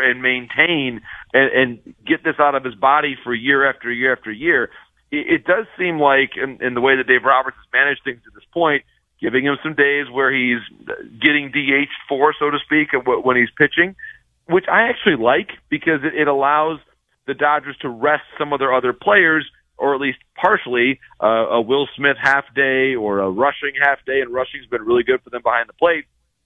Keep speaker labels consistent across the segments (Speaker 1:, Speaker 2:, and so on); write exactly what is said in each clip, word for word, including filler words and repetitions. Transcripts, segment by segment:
Speaker 1: and maintain and, and get this out of his body for year after year after year. It, it does seem like, in, in the way that Dave Roberts has managed things to this point, giving him some days where he's getting D H'd for, so to speak, when he's pitching, which I actually like because it, it allows the Dodgers to rest some of their other players, or at least partially, uh, a Will Smith half day or a Rushing half day, and Rushing's been really good for them behind the plate.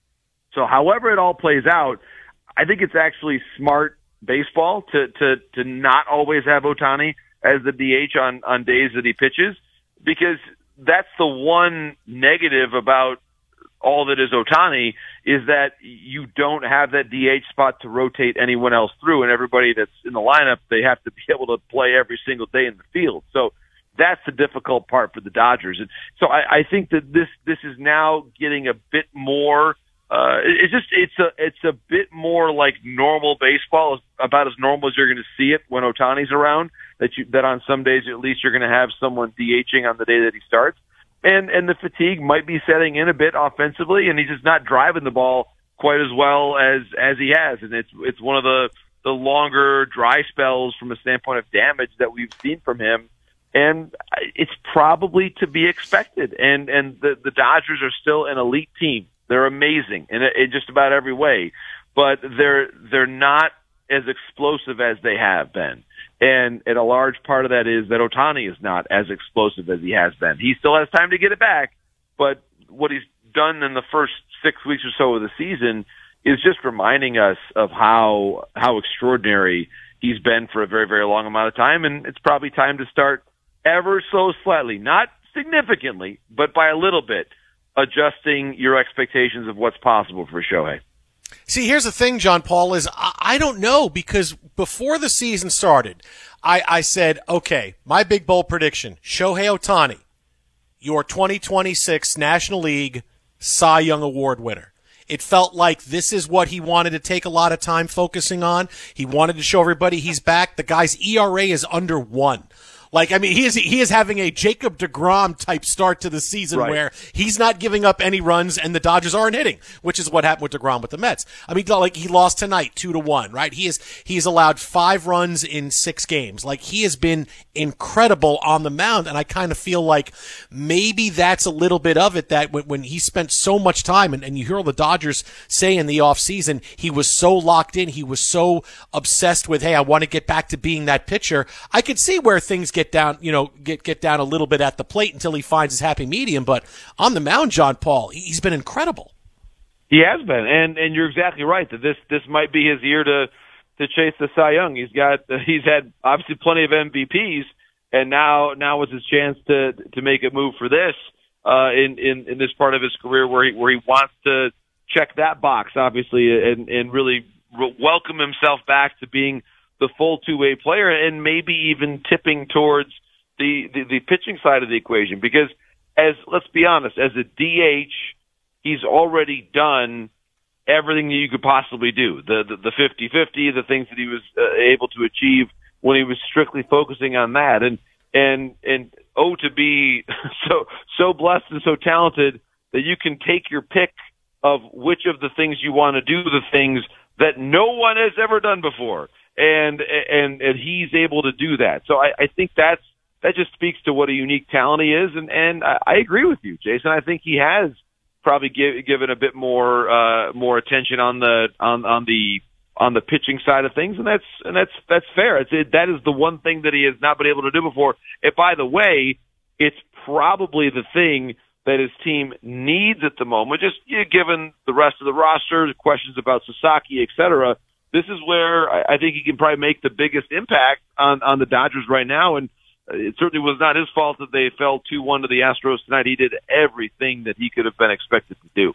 Speaker 1: So however it all plays out, I think it's actually smart baseball to, to, to not always have Ohtani as the D H on, on days that he pitches, because that's the one negative about all that is Ohtani, is that you don't have that D H spot to rotate anyone else through, and everybody that's in the lineup, they have to be able to play every single day in the field. So that's the difficult part for the Dodgers. And so I, I think that this, this is now getting a bit more, uh, it's just, it's a, it's a bit more like normal baseball, about as normal as you're going to see it when Ohtani's around, that you, that on some days at least you're going to have someone DHing on the day that he starts. And, and the fatigue might be setting in a bit offensively, and he's just not driving the ball quite as well as, as he has. And it's, it's one of the, the longer dry spells from a standpoint of damage that we've seen from him. And it's probably to be expected. And, and the, the Dodgers are still an elite team. They're amazing in, in just about every way, but they're, they're not as explosive as they have been. And, and a large part of that is that Ohtani is not as explosive as he has been. He still has time to get it back, but what he's done in the first six weeks or so of the season is just reminding us of how, how extraordinary he's been for a very, very long amount of time. And it's probably time to start ever so slightly, not significantly, but by a little bit, adjusting your expectations of what's possible for Shohei.
Speaker 2: See, here's the thing, John Paul, is I, I don't know, because before the season started, I, I said, okay, my big bold prediction, Shohei Ohtani, your twenty twenty-six National League Cy Young Award winner. It felt like this is what he wanted to take a lot of time focusing on. He wanted to show everybody he's back. The guy's E R A is under one. Like, I mean, he is, he is having a Jacob deGrom type start to the season, right, where he's not giving up any runs and the Dodgers aren't hitting, which is what happened with deGrom with the Mets. I mean, like, he lost tonight two to one, right? He is, he's allowed five runs in six games. Like, he has been incredible on the mound. And I kind of feel like maybe that's a little bit of it, that when, when he spent so much time, and, and you hear all the Dodgers say in the offseason, he was so locked in. He was so obsessed with, hey, I want to get back to being that pitcher. I could see where things get down, you know, get get down a little bit at the plate until he finds his happy medium. But on the mound, John Paul, he's been incredible.
Speaker 1: He has been, and and you're exactly right that this this might be his year to to chase the Cy Young. He's got he's had obviously plenty of M V Ps, and now now was his chance to to make a move for this uh, in in in this part of his career where he where he wants to check that box, obviously, and and really re- welcome himself back to being the full two-way player, and maybe even tipping towards the, the, the pitching side of the equation. Because, as let's be honest, as a D H, he's already done everything that you could possibly do. The the, the fifty-fifty, the things that he was uh, able to achieve when he was strictly focusing on that. And, and, and oh, to be so, so blessed and so talented that you can take your pick of which of the things you want to do, the things that no one has ever done before. And, and, and he's able to do that. So I, I think that's, that just speaks to what a unique talent he is. And, and I, I agree with you, Jason. I think he has probably give, given a bit more, uh, more attention on the, on, on the, on the pitching side of things. And that's, and that's, that's fair. It's, it, that is the one thing that he has not been able to do before. And by the way, it's probably the thing that his team needs at the moment, just you know, given the rest of the roster, the questions about Sasaki, et cetera. This is where I think he can probably make the biggest impact on, on the Dodgers right now. And it certainly was not his fault that they fell two one to the Astros tonight. He did everything that he could have been expected to do.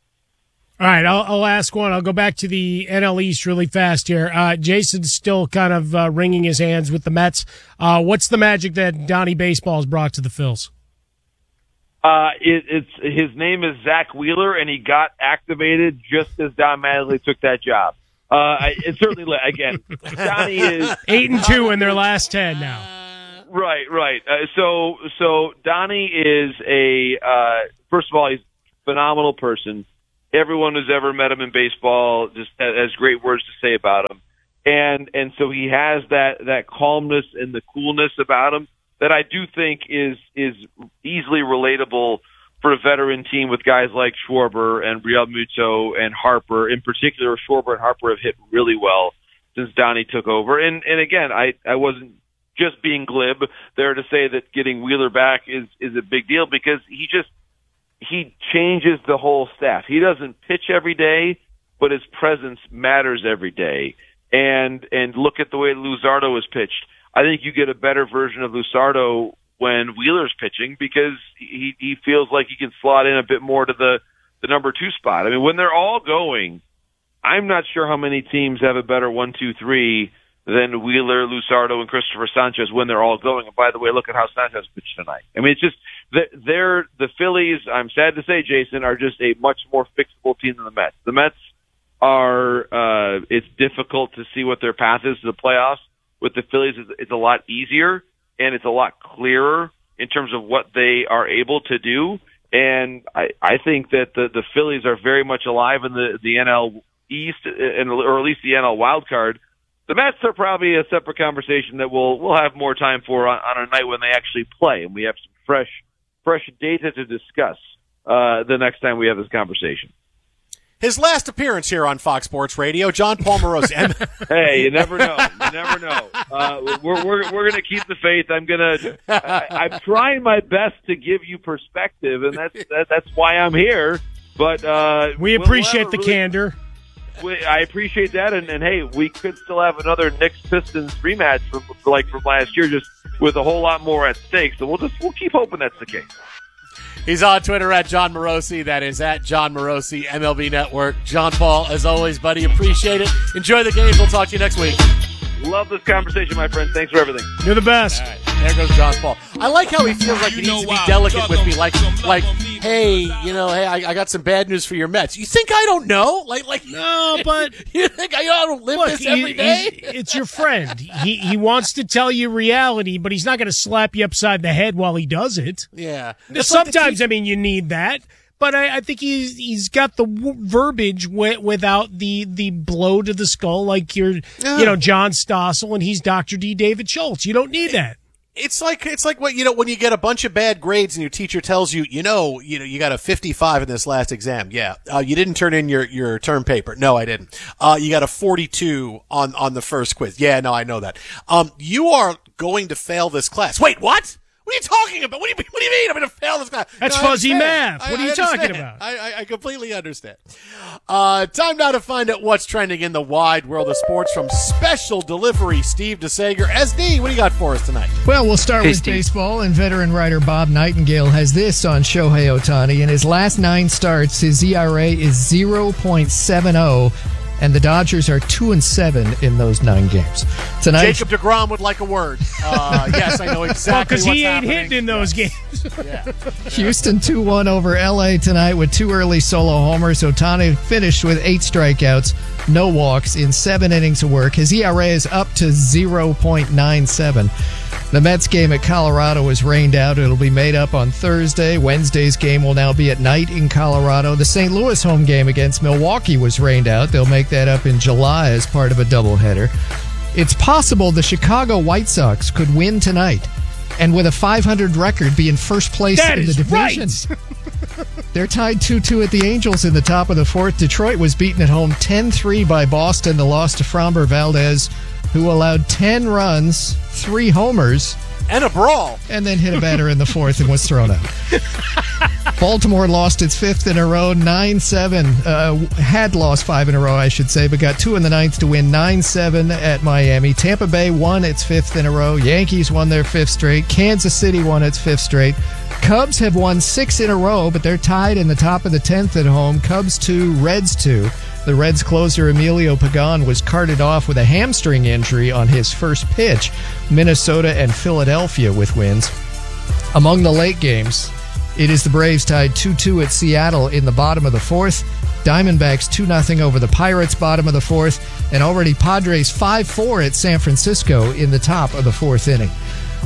Speaker 3: All right, I'll, I'll ask one. I'll go back to the N L East really fast here. Uh, Jason's still kind of uh, wringing his hands with the Mets. Uh, what's the magic that Donnie Baseball has brought to the Phils?
Speaker 1: Uh, it, it's his name is Zach Wheeler, and he got activated just as Don Mattingly took that job. Uh, it's certainly, again, Donnie is
Speaker 3: eight and two in their last ten now.
Speaker 1: Right, right. Uh, so, so Donnie is a, uh, first of all, he's a phenomenal person. Everyone who's ever met him in baseball just has great words to say about him. And and so he has that, that calmness and the coolness about him that I do think is is easily relatable for a veteran team with guys like Schwarber and Real Muto and Harper. In particular, Schwarber and Harper have hit really well since Donnie took over. And and again, I, I wasn't just being glib there to say that getting Wheeler back is, is a big deal, because he just he changes the whole staff. He doesn't pitch every day, but his presence matters every day. And and look at the way Luzardo is pitched. I think you get a better version of Luzardo when Wheeler's pitching, because he he feels like he can slot in a bit more to the, the number two spot. I mean, when they're all going, I'm not sure how many teams have a better one, two, three than Wheeler, Luzardo, and Christopher Sanchez when they're all going. And by the way, look at how Sanchez pitched tonight. I mean, it's just they're the Phillies. I'm sad to say, Jason, are just a much more fixable team than the Mets. The Mets are. Uh, it's difficult to see what their path is to the playoffs. With the Phillies, it's, it's a lot easier. And it's a lot clearer in terms of what they are able to do. And I, I think that the, the Phillies are very much alive in the, the N L East, and, or at least the N L wild card. The Mets are probably a separate conversation that we'll, we'll have more time for on, on a night when they actually play. And we have some fresh, fresh data to discuss uh, the next time we have this conversation.
Speaker 2: His last appearance here on Fox Sports Radio, John Paul Morosi.
Speaker 1: Hey, you never know. You never know. Uh, we're we're we're gonna keep the faith. I'm gonna. I, I'm trying my best to give you perspective, and that's that, that's why I'm here. But uh,
Speaker 3: we appreciate we'll the really, candor.
Speaker 1: We, I appreciate that, and, and hey, we could still have another Knicks Pistons rematch from like from last year, just with a whole lot more at stake. So we'll just we'll keep hoping that's the case.
Speaker 2: He's on Twitter at John Morosi. That is at John Morosi, M L B Network. John Paul, as always, buddy, appreciate it. Enjoy the game. We'll talk to you next week.
Speaker 1: Love this conversation, my friend. Thanks for everything.
Speaker 3: You're the best.
Speaker 2: All right, there goes John Paul. I like how he feels like he needs to be delicate with me. Like, like, hey, you know, hey, I, I got some bad news for your Mets. You think I don't know? Like, like,
Speaker 3: no, but
Speaker 2: you think I don't live look, this every
Speaker 3: he,
Speaker 2: day?
Speaker 3: It's your friend. He he wants to tell you reality, but he's not going to slap you upside the head while he does it.
Speaker 2: Yeah.
Speaker 3: Sometimes, like I mean, you need that. But I, I think he's he's got the w- verbiage w- without the, the blow to the skull like you're, yeah. you know, John Stossel and he's Doctor D. David Schultz. You don't need that.
Speaker 2: It's like it's like what you know when you get a bunch of bad grades and your teacher tells you, you know, you know, you got a fifty-five in this last exam. Yeah, uh, you didn't turn in your, your term paper. No, I didn't. Uh, you got a forty-two on on the first quiz. Yeah, no, I know that. Um, you are going to fail this class. Wait, what? What are you talking about? What do you, what do you mean I'm going to fail this class?
Speaker 3: That's
Speaker 2: no,
Speaker 3: fuzzy math. What
Speaker 2: I,
Speaker 3: are you
Speaker 2: I
Speaker 3: talking about?
Speaker 2: I, I, I completely understand. Uh, time now to find out what's trending in the wide world of sports from Special Delivery Steve DeSager. S D, what do you got for us tonight?
Speaker 4: Well, we'll start
Speaker 5: hey,
Speaker 4: with
Speaker 5: Steve.
Speaker 4: baseball, and veteran writer Bob Nightingale has this on Shohei Ohtani. In his last nine starts, his E R A is zero point seven oh. And the Dodgers are two and seven in those nine games. Tonight,
Speaker 2: Jacob deGrom would like a word. Uh, yes, I know exactly.
Speaker 3: Because
Speaker 2: well,
Speaker 3: he ain't
Speaker 2: happening.
Speaker 3: hitting in those games.
Speaker 2: Yeah.
Speaker 4: Houston two one over L A tonight with two early solo homers. Ohtani finished with eight strikeouts, no walks in seven innings of work. His E R A is up to zero point nine seven. The Mets game at Colorado was rained out. It'll be made up on Thursday. Wednesday's game will now be at night in Colorado. The Saint Louis home game against Milwaukee was rained out. They'll make that up in July as part of a doubleheader. It's possible the Chicago White Sox could win tonight and with a five hundred record be in first place
Speaker 3: that
Speaker 4: in the division.
Speaker 3: Right.
Speaker 4: They're tied two two at the Angels in the top of the fourth. Detroit was beaten at home ten three by Boston. The loss to Framber Valdez, who allowed ten runs, three homers,
Speaker 2: and a brawl,
Speaker 4: and then hit a batter in the fourth and was thrown out. Baltimore lost its fifth in a row, nine seven. Uh, had lost five in a row, I should say, but got two in the ninth to win nine seven at Miami. Tampa Bay won its fifth in a row. Yankees won their fifth straight. Kansas City won its fifth straight. Cubs have won six in a row, but they're tied in the top of the tenth at home. Cubs two, Reds two. The Reds closer Emilio Pagan was carted off with a hamstring injury on his first pitch. Minnesota and Philadelphia with wins. Among the late games, it is the Braves tied two two at Seattle in the bottom of the fourth. Diamondbacks two nothing over the Pirates, bottom of the fourth. And already Padres five four at San Francisco in the top of the fourth inning.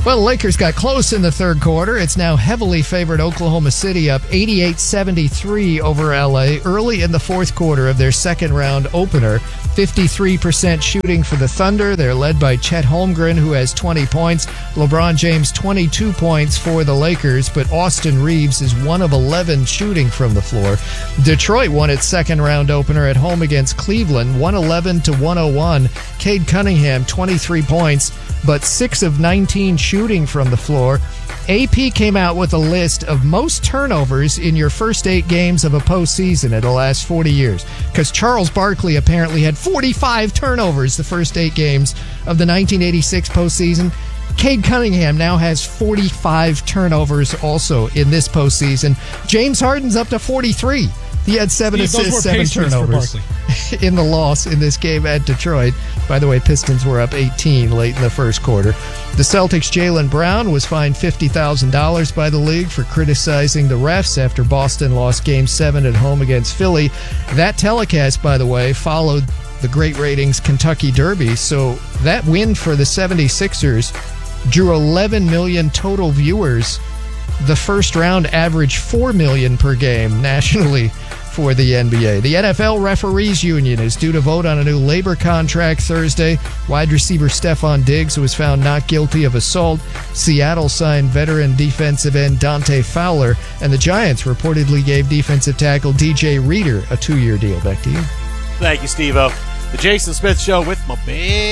Speaker 4: Well, the Lakers got close in the third quarter. It's now heavily favored Oklahoma City, up eighty-eight seventy-three over L A early in the fourth quarter of their second round opener. fifty-three percent shooting for the Thunder. They're led by Chet Holmgren, who has twenty points. LeBron James, twenty-two points for the Lakers, but Austin Reeves is one of eleven shooting from the floor. Detroit won its second round opener at home against Cleveland, one eleven to one oh one. Cade Cunningham, twenty-three points, but six of nineteen shooting from the floor. A P came out with a list of most turnovers in your first eight games of a postseason in the last forty years, because Charles Barkley apparently had forty-five turnovers the first eight games of the nineteen eighty-six postseason. Cade Cunningham now has forty-five turnovers also in this postseason. James Harden's up to forty-three. He had seven
Speaker 5: Steve,
Speaker 4: assists, seven turnovers in the loss in this game at Detroit. By the way, Pistons were up eighteen late in the first quarter. The Celtics' Jaylen Brown was fined fifty thousand dollars by the league for criticizing the refs after Boston lost Game seven at home against Philly. That telecast, by the way, followed the great ratings Kentucky Derby, so that win for the seventy-sixers drew eleven million total viewers. The first round averaged four million per game nationally for the N B A. The N F L Referees Union is due to vote on a new labor contract Thursday. Wide receiver Stephon Diggs was found not guilty of assault. Seattle signed veteran defensive end Dante Fowler, and the Giants reportedly gave defensive tackle D J Reader a two-year deal. Back to you.
Speaker 2: Thank you, Steve-O. The Jason Smith Show with my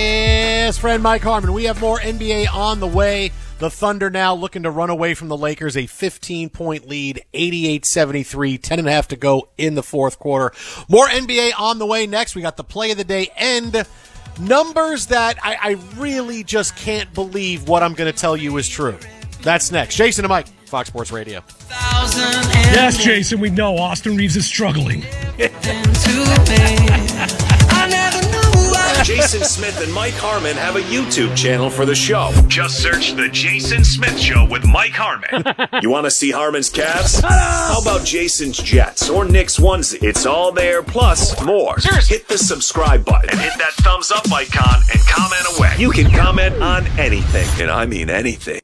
Speaker 2: best friend Mike Harmon. We have more N B A on the way. The Thunder now looking to run away from the Lakers, a fifteen-point lead, eighty-eight seventy-three, ten and a half to go in the fourth quarter. More N B A on the way next. We got the play of the day and numbers that I, I really just can't believe what I'm going to tell you is true. That's next. Jason and Mike, Fox Sports Radio.
Speaker 5: Yes, Jason, we know Austin Reeves is struggling.
Speaker 6: Jason Smith and Mike Harmon have a YouTube channel for the show. Just search The Jason Smith Show with Mike Harmon. You want to see Harmon's Cavs? How about Jason's Jets or Nick's onesie? It's all there, plus more. Hit the subscribe button and hit that thumbs up icon and comment away. You can comment on anything, and I mean anything.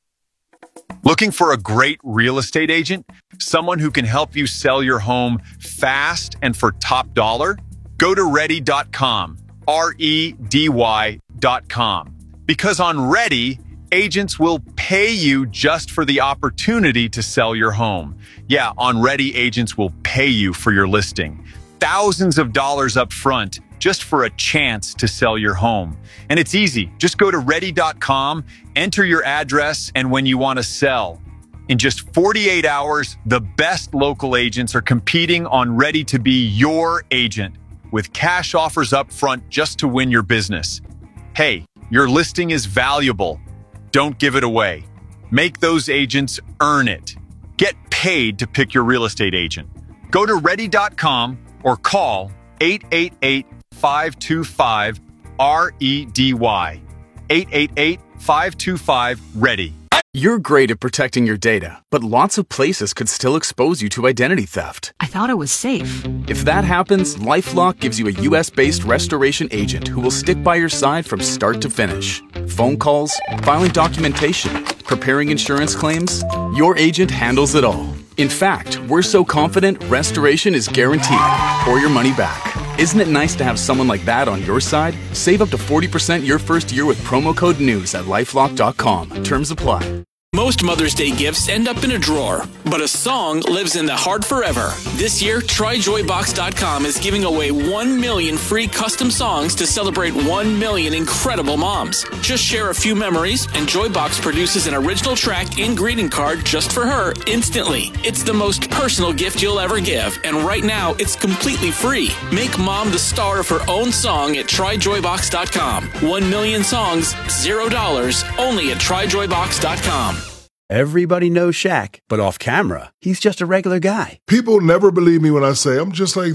Speaker 7: Looking for a great real estate agent? Someone who can help you sell your home fast and for top dollar? Go to ready dot com. R E D Y dot com. Because on Ready, agents will pay you just for the opportunity to sell your home. Yeah, on Ready, agents will pay you for your listing. Thousands of dollars up front just for a chance to sell your home. And it's easy. Just go to ready dot com, enter your address, and when you want to sell. In just forty-eight hours, the best local agents are competing on Ready to be your agent, with cash offers up front just to win your business. Hey, your listing is valuable. Don't give it away. Make those agents earn it. Get paid to pick your real estate agent. Go to ready dot com or call eight eight eight, five two five, R E D Y. eight eight eight, five two five, READY.
Speaker 8: You're great at protecting your data, but lots of places could still expose you to identity theft.
Speaker 9: I thought it was safe.
Speaker 8: If that happens, LifeLock gives you a U S-based restoration agent who will stick by your side from start to finish. Phone calls, filing documentation, preparing insurance claims, your agent handles it all. In fact, we're so confident restoration is guaranteed or your money back. Isn't it nice to have someone like that on your side? Save up to forty percent your first year with promo code NEWS at lifelock dot com. Terms apply.
Speaker 10: Most Mother's Day gifts end up in a drawer, but a song lives in the heart forever. This year, try joy box dot com is giving away one million free custom songs to celebrate one million incredible moms. Just share a few memories, and Joybox produces an original track and greeting card just for her instantly. It's the most personal gift you'll ever give, and right now, it's completely free. Make mom the star of her own song at try joy box dot com. One million songs, zero dollars, only at try joy box dot com.
Speaker 11: Everybody knows Shaq, but off camera, he's just a regular guy.
Speaker 12: People never believe me when I say I'm just like them.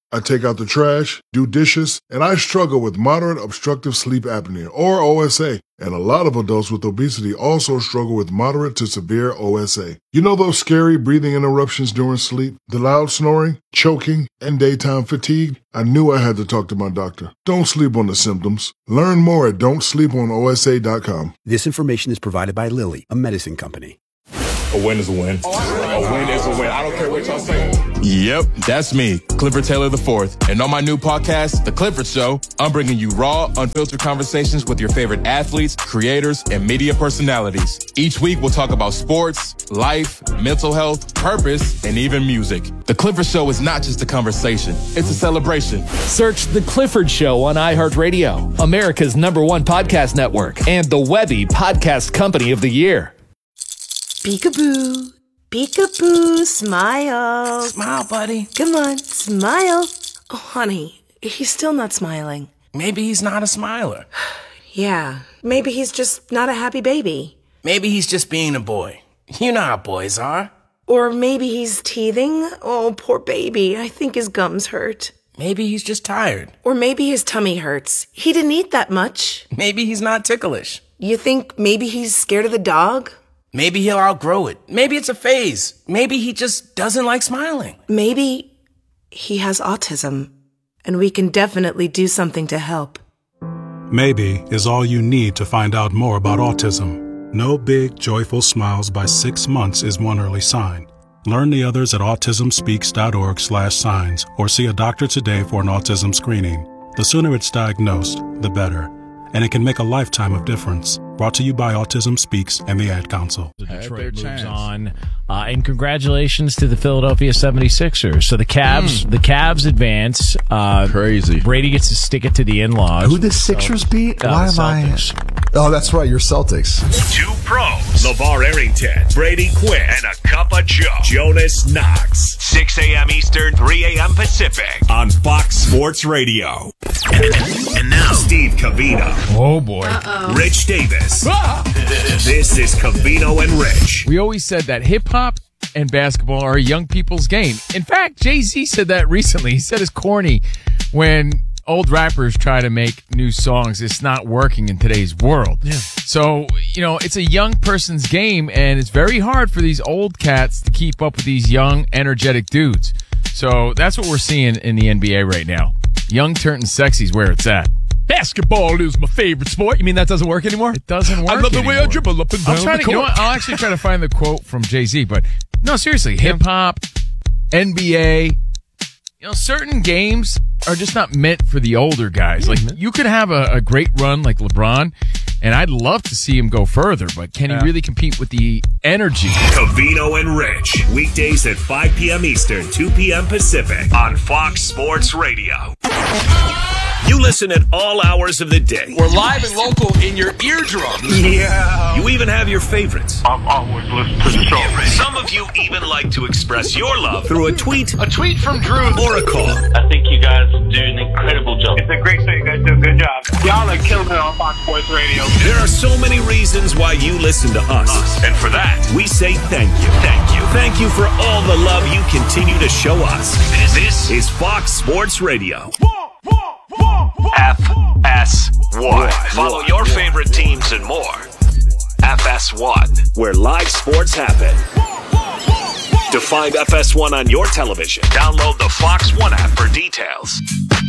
Speaker 9: I take out the trash, do dishes, and I struggle with moderate obstructive sleep apnea, or O S A. And a lot of adults with obesity also struggle with moderate to severe O S A. You know those scary breathing interruptions during sleep, the loud snoring, choking, and daytime fatigue? I knew I had to talk to my doctor. Don't sleep on the symptoms. Learn more at don't sleep on O S A dot com.
Speaker 11: This information is provided by Lilly, a medicine company.
Speaker 12: A win is a win. A win is a win. I don't care what y'all say. Yep, that's me, Clifford Taylor the fourth. And on my new podcast, The Clifford Show, I'm bringing you raw, unfiltered conversations with your favorite athletes, creators, and media personalities. Each week, we'll talk about sports, life, mental health, purpose, and even music. The Clifford Show is not just a conversation, it's a celebration.
Speaker 13: Search The Clifford Show on iHeartRadio, America's number one podcast network, and the Webby Podcast Company of the Year.
Speaker 14: Peekaboo, peekaboo, smile.
Speaker 15: Smile, buddy.
Speaker 14: Come on, smile. Oh, honey, he's still not smiling.
Speaker 15: Maybe he's not a smiler.
Speaker 14: Yeah, maybe he's just not a happy baby.
Speaker 15: Maybe he's just being a boy. You know how boys are.
Speaker 14: Or maybe he's teething. Oh, poor baby. I think his gums hurt.
Speaker 15: Maybe he's just tired.
Speaker 14: Or maybe his tummy hurts. He didn't eat that much.
Speaker 15: Maybe he's not ticklish.
Speaker 14: You think maybe he's scared of the dog?
Speaker 15: Maybe he'll outgrow it. Maybe it's a phase. Maybe he just doesn't like smiling.
Speaker 14: Maybe he has autism, and we can definitely do something to help.
Speaker 16: Maybe is all you need to find out more about autism. No big, joyful smiles by six months is one early sign. Learn the others at autism speaks dot org slash signs or see a doctor today for an autism screening. The sooner it's diagnosed, the better. And it can make a lifetime of difference. Brought to you by Autism Speaks and the Ad Council.
Speaker 17: The Detroit moves chance. on. Uh, and congratulations to the Philadelphia seventy-sixers. So the Cavs mm. the Cavs advance. Uh,
Speaker 18: Crazy.
Speaker 17: Brady gets to stick it to the in-laws.
Speaker 18: Who the Sixers so, beat?
Speaker 17: Uh,
Speaker 18: Why am
Speaker 17: Celtics.
Speaker 18: I? Oh, that's right. You're Celtics.
Speaker 6: Two pros. LeVar Arrington, Brady Quinn, and a cup of Joe. Jonas Knox. six a.m. Eastern, three a.m. Pacific on Fox Sports Radio. And, and, and now, Steve Covino.
Speaker 17: Oh, boy.
Speaker 14: Uh-oh.
Speaker 6: Rich Davis. Ah! This is Covino and Rich.
Speaker 19: We always said that hip-hop and basketball are a young people's game. In fact, Jay-Z said that recently. He said it's corny when old rappers try to make new songs. It's not working in today's world.
Speaker 2: Yeah.
Speaker 19: So, you know, it's a young person's game, and it's very hard for these old cats to keep up with these young, energetic dudes. So that's what we're seeing in the N B A right now. Young turning sexy is where it's at.
Speaker 5: Basketball is my favorite sport. You mean that doesn't work anymore?
Speaker 19: It doesn't work
Speaker 5: I love the
Speaker 19: anymore.
Speaker 5: way I dribble up and down
Speaker 19: I'm trying
Speaker 5: the
Speaker 19: to, you know
Speaker 5: court.
Speaker 19: what? I'll actually try to find the quote from Jay-Z, but no, seriously, hip-hop, N B A, you know, certain games are just not meant for the older guys. Like, you could have a, a great run like LeBron, and I'd love to see him go further, but can
Speaker 2: yeah.
Speaker 19: he really compete with the energy?
Speaker 6: Covino and Rich, weekdays at five p.m. Eastern, two p.m. Pacific on Fox Sports Radio. You listen at all hours of the day.
Speaker 10: We're live and local in your eardrums.
Speaker 6: Yeah. You even have your favorites.
Speaker 20: I've always listened to the show.
Speaker 6: Some of you even like to express your love through a tweet,
Speaker 10: A tweet from Drew.
Speaker 6: or a call.
Speaker 20: I think you guys do an incredible job. It's a great show. You guys do a good job. Y'all are killing it on Fox Sports Radio.
Speaker 6: There are so many reasons why you listen to us. And for that, we say thank you. Thank you. Thank you for all the love you continue to show us. This is Fox Sports Radio. F S one. Follow your favorite teams and more. F S one, where live sports happen. To find F S one on your television, download the Fox One app for details.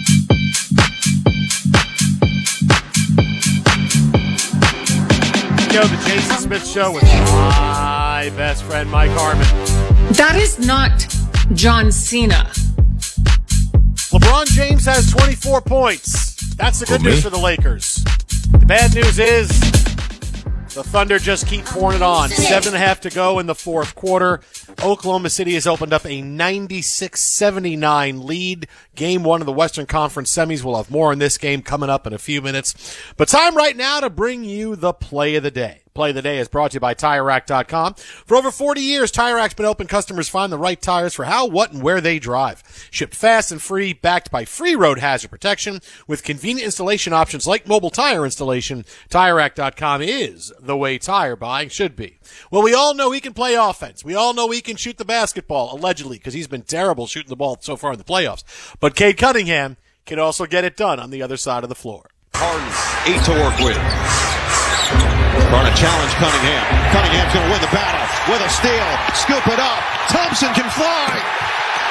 Speaker 2: Yo, the Jason Smith Show with my best friend, Mike Harmon.
Speaker 21: That is not John Cena.
Speaker 2: LeBron James has twenty-four points. That's the good news for the Lakers. The bad news is the Thunder just keep pouring it on. Seven and a half to go in the fourth quarter. Oklahoma City has opened up a ninety-six seventy-nine lead. Game one of the Western Conference semis. We'll have more on this game coming up in a few minutes. But time right now to bring you the play of the day. Play of the Day is brought to you by Tire Rack dot com. For over forty years, Tire Rack's been helping customers find the right tires for how, what, and where they drive. Shipped fast and free, backed by free road hazard protection, with convenient installation options like mobile tire installation. Tire Rack dot com is the way tire buying should be. Well, we all know he can play offense. We all know he can shoot the basketball, allegedly, because he's been terrible shooting the ball so far in the playoffs. But Cade Cunningham can also get it done on the other side of the floor.
Speaker 1: Harden, eight to work with. Trying to challenge Cunningham. Cunningham's going to win the battle with a steal. Scoop it up. Thompson can fly.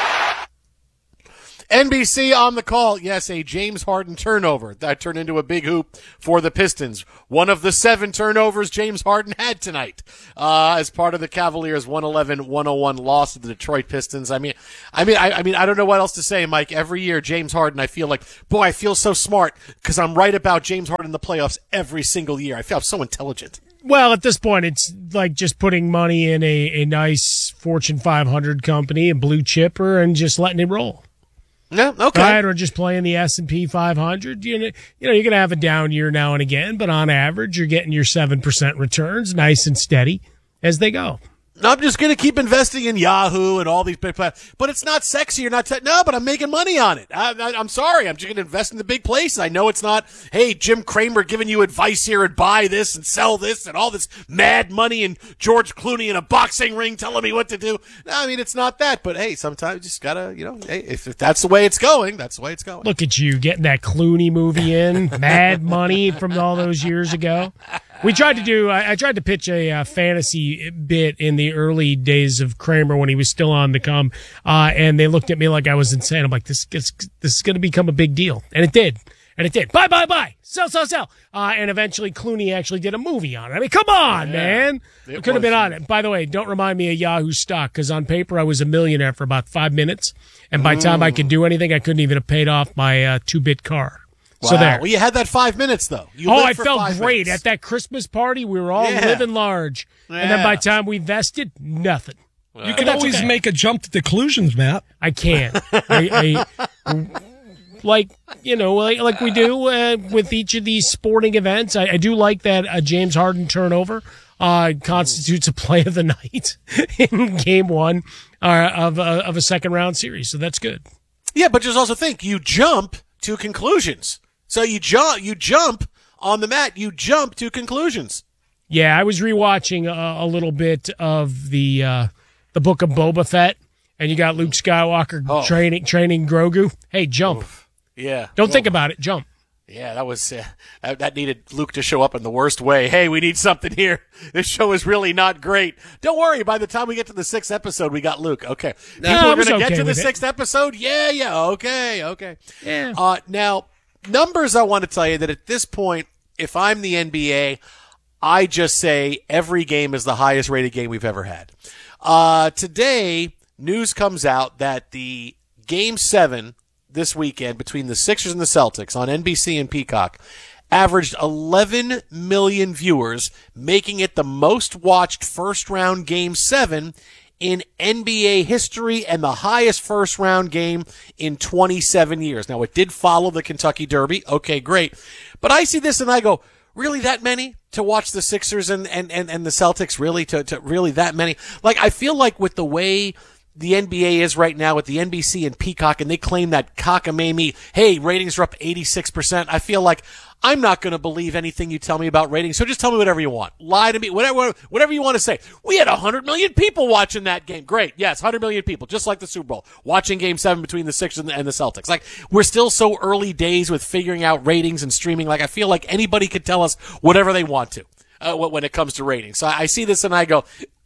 Speaker 2: N B C on the call. Yes, a James Harden turnover. That turned into a big hoop for the Pistons. One of the seven turnovers James Harden had tonight uh, as part of the Cavaliers' one eleven one oh one loss to the Detroit Pistons. I mean, I mean, I, I mean, I don't know what else to say, Mike. Every year, James Harden, I feel like, boy, I feel so smart because I'm right about James Harden in the playoffs every single year. I feel I'm so intelligent.
Speaker 3: Well, at this point, it's like just putting money in a, a nice Fortune five hundred company, a blue chipper, and just letting it roll.
Speaker 2: Yeah, okay.
Speaker 3: Right, or just playing the S and P five hundred. You know, you know, you're going to have a down year now and again, but on average, you're getting your seven percent returns nice and steady as they go.
Speaker 2: I'm just going to keep investing in Yahoo and all these big platforms. But it's not sexy or not. Te- no, but I'm making money on it. I, I, I'm sorry. I'm just going to invest in the big places. I know it's not, hey, Jim Cramer giving you advice here and buy this and sell this and all this mad money and George Clooney in a boxing ring telling me what to do. No, I mean, it's not that. But, hey, sometimes you just got to, you know, hey, if, if that's the way it's going, that's the way it's going.
Speaker 3: Look at you getting that Clooney movie in, Mad Money from all those years ago. We tried to do, I, I tried to pitch a uh, fantasy bit in the early days of Kramer when he was still on the come, uh, and they looked at me like I was insane. I'm like, this, this, this is going to become a big deal. And it did. And it did. Buy, buy, buy. Sell, sell, sell. Uh, and eventually Clooney actually did a movie on it. I mean, come on, yeah, man. It could have been on it. By the way, don't remind me of Yahoo stock, because on paper I was a millionaire for about five minutes. And by the time I could do anything, I couldn't even have paid off my uh, two-bit car.
Speaker 2: Wow.
Speaker 3: So there.
Speaker 2: Well, you had that five minutes, though. You
Speaker 3: oh,
Speaker 2: lived
Speaker 3: I
Speaker 2: for
Speaker 3: felt
Speaker 2: five
Speaker 3: great.
Speaker 2: minutes.
Speaker 3: At that Christmas party, we were all
Speaker 2: Yeah.
Speaker 3: living large.
Speaker 2: Yeah.
Speaker 3: And then by the time we vested, nothing.
Speaker 5: You can always
Speaker 3: okay.
Speaker 5: make a jump to conclusions, Matt.
Speaker 3: I can't. I, I, like, you know, like, like we do uh, with each of these sporting events, I, I do like that a James Harden turnover uh, constitutes a play of the night in game one uh, of, uh, of a second-round series. So that's good.
Speaker 2: Yeah, but just also think, you jump to conclusions. So you jump, you jump on the mat, you jump to conclusions.
Speaker 3: Yeah, I was rewatching a, a little bit of the uh, the Book of Boba Fett, and you got Luke Skywalker
Speaker 2: Oh.
Speaker 3: training training Grogu. Hey, jump!
Speaker 2: Oof. Yeah,
Speaker 3: Don't
Speaker 2: Oh.
Speaker 3: think about it. Jump.
Speaker 2: Yeah, that was uh, that, that needed Luke to show up in the worst way. Hey, we need something here. This show is really not great. Don't worry. By the time we get to the sixth episode, we got Luke. Okay,
Speaker 3: No,
Speaker 2: people
Speaker 3: I
Speaker 2: are
Speaker 3: was
Speaker 2: going to
Speaker 3: okay
Speaker 2: get to the
Speaker 3: with it.
Speaker 2: sixth episode. Yeah, yeah. Okay, okay.
Speaker 3: Yeah.
Speaker 2: Uh, now, numbers. I want to tell you that at this point, if I'm the N B A, I just say every game is the highest rated game we've ever had. Uh, today, news comes out that the game seven this weekend between the Sixers and the Celtics on N B C and Peacock averaged eleven million viewers, making it the most watched first round game seven in N B A history and the highest first round game in twenty-seven years. Now, it did follow the Kentucky Derby. Okay, great. But I see this and I go, really that many to watch the Sixers and, and, and, and the Celtics? Really to, to really that many? Like, I feel like with the way the N B A is right now with the N B C and Peacock, and they claim that cockamamie, hey, ratings are up eighty-six percent. I feel like I'm not going to believe anything you tell me about ratings. So just tell me whatever you want. Lie to me, whatever, whatever you want to say. We had one hundred million people watching that game. Great. Yes, one hundred million people, just like the Super Bowl, watching game seven between the Sixers and the, and the Celtics. Like, we're still so early days with figuring out ratings and streaming. Like, I feel like anybody could tell us whatever they want to, uh, when it comes to ratings. So I, I see this and I go,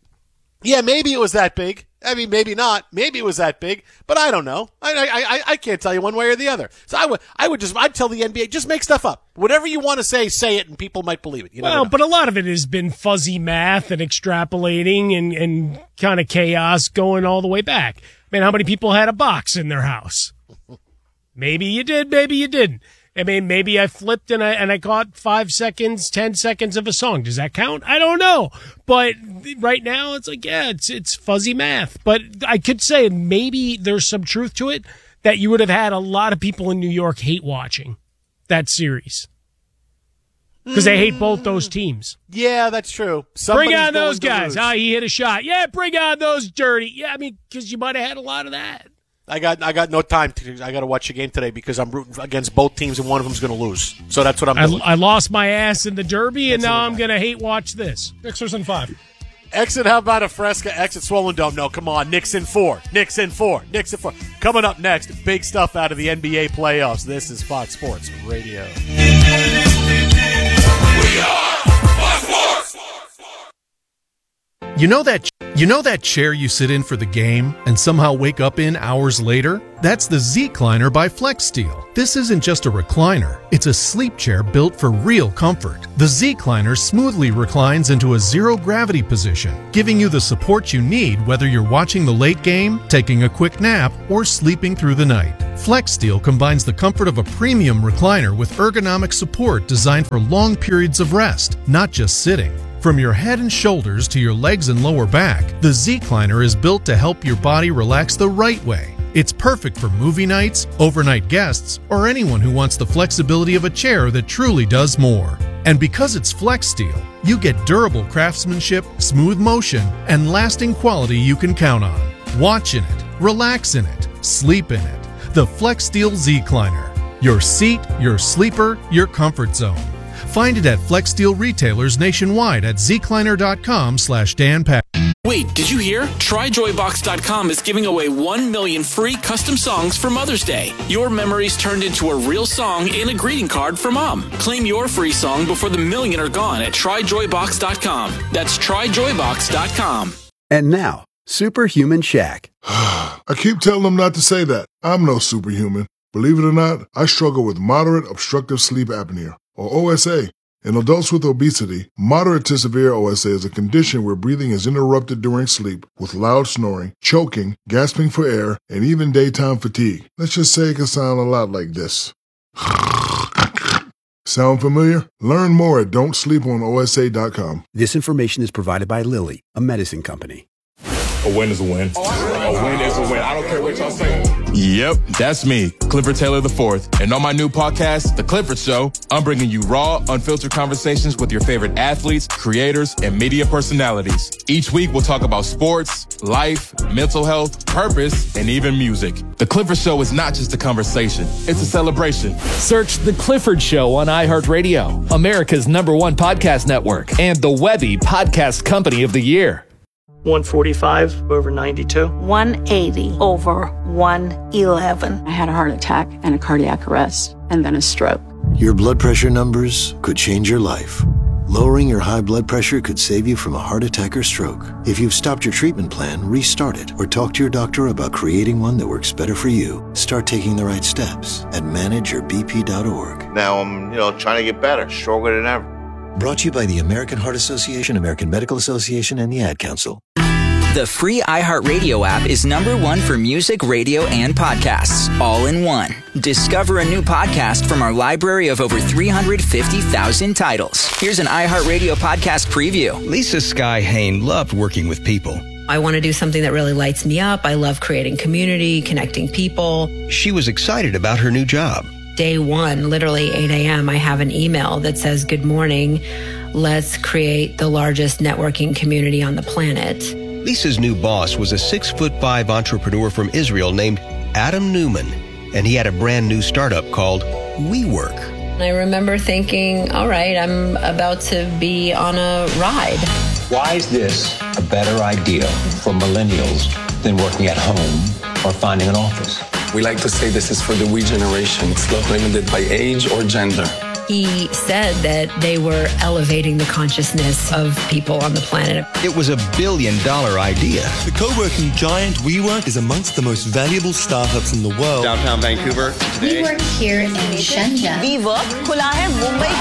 Speaker 2: yeah, maybe it was that big. I mean, maybe not. Maybe it was that big, but I don't know. I, I, I, I can't tell you one way or the other. So I would, I would just, I'd tell the N B A, just make stuff up. Whatever you want to say, say it, and people might believe it. You never
Speaker 3: Well,
Speaker 2: know.
Speaker 3: but a lot of it has been fuzzy math and extrapolating and, and kind of chaos going all the way back. I mean, how many people had a box in their house? Maybe you did, maybe you didn't. I mean, maybe I flipped and I and I caught five seconds, ten seconds of a song. Does that count? I don't know. But right now, it's like, yeah, it's it's fuzzy math. But I could say maybe there's some truth to it that you would have had a lot of people in New York hate watching that series. because they hate both those teams.
Speaker 2: Yeah, that's true.
Speaker 3: Bring
Speaker 2: Somebody's
Speaker 3: on those
Speaker 2: going to
Speaker 3: guys.
Speaker 2: lose.
Speaker 3: Ah, he hit a shot. Yeah, bring on those dirty. Yeah, I mean, because you might have had a lot of that.
Speaker 2: I got I got no time. To, I got to watch the game today because I'm rooting against both teams and one of them's going to lose. So that's what I'm
Speaker 3: I,
Speaker 2: doing.
Speaker 3: I lost my ass in the Derby, and
Speaker 2: That's
Speaker 3: now
Speaker 2: what I
Speaker 3: I'm
Speaker 2: got.
Speaker 3: going to hate watch this.
Speaker 5: Sixers in five.
Speaker 2: Exit, how about a Fresca? Exit Swollen Dome. No, come on. Knicks in four. Knicks in four. Knicks in four. Coming up next, big stuff out of the N B A playoffs. This is Fox Sports Radio.
Speaker 4: You know that you know that chair you sit in for the game and somehow wake up in hours later? That's the Z-Cliner by FlexSteel. This isn't just a recliner. It's a sleep chair built for real comfort. The Z-Cliner smoothly reclines into a zero-gravity position, giving you the support you need whether you're watching the late game, taking a quick nap, or sleeping through the night. FlexSteel combines the comfort of a premium recliner with ergonomic support designed for long periods of rest, not just sitting. From your head and shoulders to your legs and lower back, the Z-Cliner is built to help your body relax the right way. It's perfect for movie nights, overnight guests, or anyone who wants the flexibility of a chair that truly does more. And because it's FlexSteel, you get durable craftsmanship, smooth motion, and lasting quality you can count on. Watch in it, relax in it, sleep in it. The FlexSteel Z-Cliner. Your seat, your sleeper, your comfort zone. Find it at FlexSteel retailers nationwide at zcliner.com slash Dan Pack.
Speaker 10: Wait, did you hear? Try joy box dot com is giving away one million free custom songs for Mother's Day. Your memories turned into a real song and a greeting card for Mom. Claim your free song before the million are gone at try joy box dot com. That's try joy box dot com.
Speaker 11: And now, Superhuman Shaq.
Speaker 9: I keep telling them not to say that. I'm no superhuman. Believe it or not, I struggle with moderate obstructive sleep apnea, or O S A. In adults with obesity, moderate to severe O S A is a condition where breathing is interrupted during sleep with loud snoring, choking, gasping for air, and even daytime fatigue. Let's just say it can sound a lot like this. Sound familiar? Learn more at don't sleep on O S A dot com.
Speaker 11: This information is provided by Lilly, a medicine company.
Speaker 12: A win is a win. A win is a win. I don't care what y'all say. Yep, that's me, Clifford Taylor the fourth. And on my new podcast, The Clifford Show, I'm bringing you raw, unfiltered conversations with your favorite athletes, creators, and media personalities. Each week, we'll talk about sports, life, mental health, purpose, and even music. The Clifford Show is not just a conversation, it's a celebration.
Speaker 13: Search The Clifford Show on iHeartRadio, America's number one podcast network, and the Webby Podcast Company of the Year.
Speaker 22: one forty-five over ninety-two.
Speaker 23: one eighty over one eleven. I had a heart attack and a cardiac arrest and then a stroke.
Speaker 24: Your blood pressure numbers could change your life. Lowering your high blood pressure could save you from a heart attack or stroke. If you've stopped your treatment plan, restart it or talk to your doctor about creating one that works better for you. Start taking the right steps at manage your b p dot org.
Speaker 25: Now I'm, you know, trying to get better, stronger than ever.
Speaker 24: Brought to you by the American Heart Association, American Medical Association, and the Ad Council.
Speaker 26: The free iHeartRadio app is number one for music, radio, and podcasts, all in one. Discover a new podcast from our library of over three hundred fifty thousand titles. Here's an iHeartRadio podcast preview.
Speaker 27: Lisa Sky Hain loved working with people.
Speaker 28: I want to do something that really lights me up. I love creating community, connecting people.
Speaker 27: She was excited about her new job.
Speaker 28: Day one, literally eight a.m., I have an email that says, "Good morning. Let's create the largest networking community on the planet."
Speaker 27: Lisa's new boss was a six foot five entrepreneur from Israel named Adam Newman, and he had a brand new startup called WeWork.
Speaker 28: I remember thinking, all right, I'm about to be on a ride.
Speaker 29: Why is this a better idea for millennials than working at home or finding an office?
Speaker 30: We like to say this is for the we generation. It's not limited by age or gender.
Speaker 28: He said that they were elevating the consciousness of people on the planet.
Speaker 27: It was a billion dollar idea.
Speaker 31: The co-working giant WeWork is amongst the most valuable startups in the world.
Speaker 32: Downtown Vancouver today.
Speaker 33: We work here in Shenzhen.
Speaker 34: WeWork खुला है मुंबई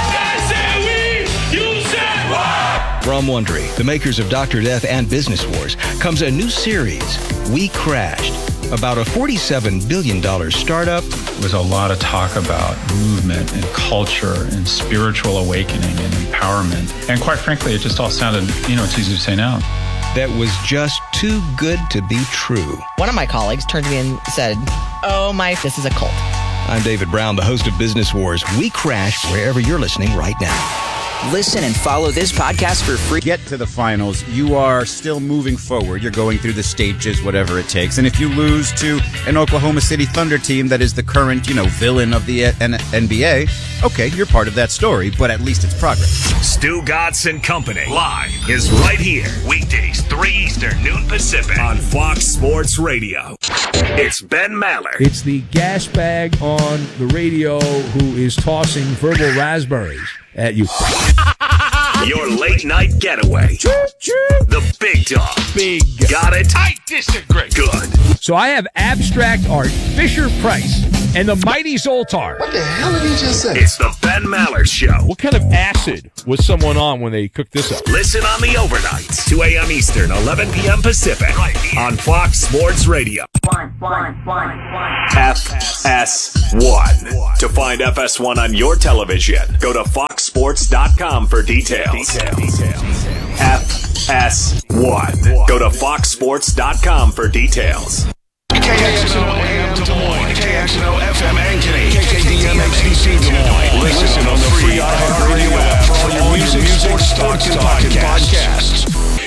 Speaker 34: के.
Speaker 27: From Wondery, the makers of Doctor Death and Business Wars, comes a new series, We Crashed, about a forty-seven billion dollars startup.
Speaker 35: There was a lot of talk about movement and culture and spiritual awakening and empowerment. And quite frankly, it just all sounded, you know, it's easy to say now.
Speaker 27: That was just too good to be true.
Speaker 36: One of my colleagues turned to me and said, "Oh my, this is a cult."
Speaker 27: I'm David Brown, the host of Business Wars. We crash wherever you're listening right now.
Speaker 26: Listen and follow this podcast for free.
Speaker 1: Get to the finals. You are still moving forward. You're going through the stages, whatever it takes. And if you lose to an Oklahoma City Thunder team that is the current, you know, villain of the N B A, okay, you're part of that story, but at least it's progress.
Speaker 3: Stu Gatz and Company live is right here. Weekdays, three Eastern, noon Pacific on Fox Sports Radio. It's Ben Maller.
Speaker 5: It's the gas bag on the radio who is tossing verbal raspberries at you.
Speaker 3: Your late night getaway. Choo, choo. The big dog.
Speaker 5: Big.
Speaker 3: Got it?
Speaker 5: I disagree.
Speaker 3: Good.
Speaker 5: So I have abstract art, Fisher Price, and the mighty Zoltar.
Speaker 3: What the hell did he just say? It's the Ben Maller Show.
Speaker 5: What kind of acid was someone on when they cooked this up?
Speaker 3: Listen on the overnights, two a.m. Eastern, eleven p.m. Pacific, right here on Fox Sports Radio.
Speaker 33: One, one, one, one.
Speaker 3: F S one. To find F S one on your television, go to fox sports dot com for details. Details. Details. F S one. Go to fox sports dot com for details.
Speaker 6: K X N O A M Des Moines, K X N O F M Ankeny, K K D M H D C Des Moines. Listen on the free iHeartRadio app for all your music, sports, sports, and podcasts.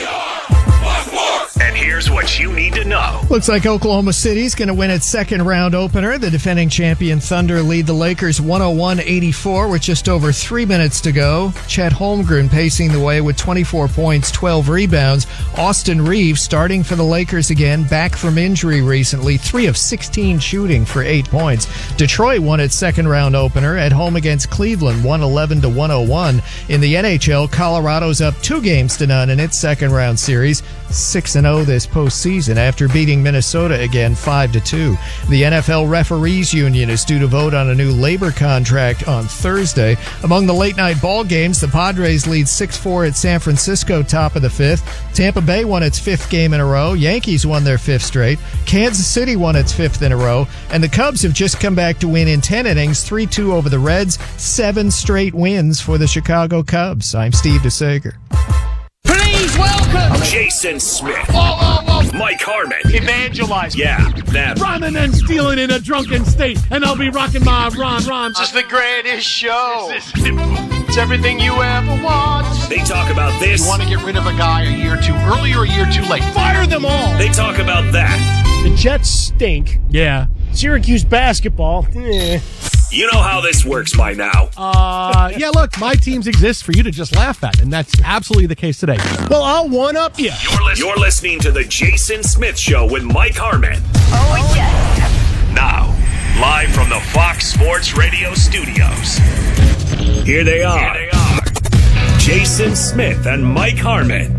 Speaker 3: And here's what you need to know.
Speaker 7: Looks like Oklahoma City's going to win its second round opener. The defending champion Thunder lead the Lakers one oh one eighty-four with just over three minutes to go. Chet Holmgren pacing the way with twenty-four points, twelve rebounds. Austin Reeves starting for the Lakers again, back from injury recently, three of sixteen shooting for eight points. Detroit won its second round opener at home against Cleveland, one eleven to one oh one. In the N H L, Colorado's up two games to none in its second round series, six and oh this postseason after beating Minnesota again five to two. The N F L Referees Union is due to vote on a new labor contract on Thursday. Among the late night ball games, the Padres lead six four at San Francisco, top of the fifth. Tampa Bay won its fifth game in a row. Yankees won their fifth straight. Kansas City won its fifth in a row. And the Cubs have just come back to win in ten innings, three two over the Reds. Seven straight wins for the Chicago Cubs. I'm Steve DeSager.
Speaker 3: Please welcome Jason Smith.
Speaker 8: Oh, oh, oh.
Speaker 3: Mike Harmon.
Speaker 8: Evangelize.
Speaker 3: Yeah, them.
Speaker 8: Rhyming and stealing in a drunken state, and I'll be rocking my rhyme rhymes. This is the greatest show. It's everything you ever want.
Speaker 3: They talk about this.
Speaker 8: You want to get rid of a guy a year too early or a year too late? Fire them all.
Speaker 3: They talk about that.
Speaker 8: The Jets stink. Yeah. Syracuse basketball. Eh.
Speaker 3: You know how this works by now.
Speaker 8: Uh, yeah, look, my teams exist for you to just laugh at, and that's absolutely the case today. Well, I'll one-up you.
Speaker 3: You're, li- You're listening to The Jason Smith Show with Mike Harmon.
Speaker 33: Oh, yes.
Speaker 3: Now, live from the Fox Sports Radio studios. Here they are. Here they are. Jason Smith and Mike Harmon.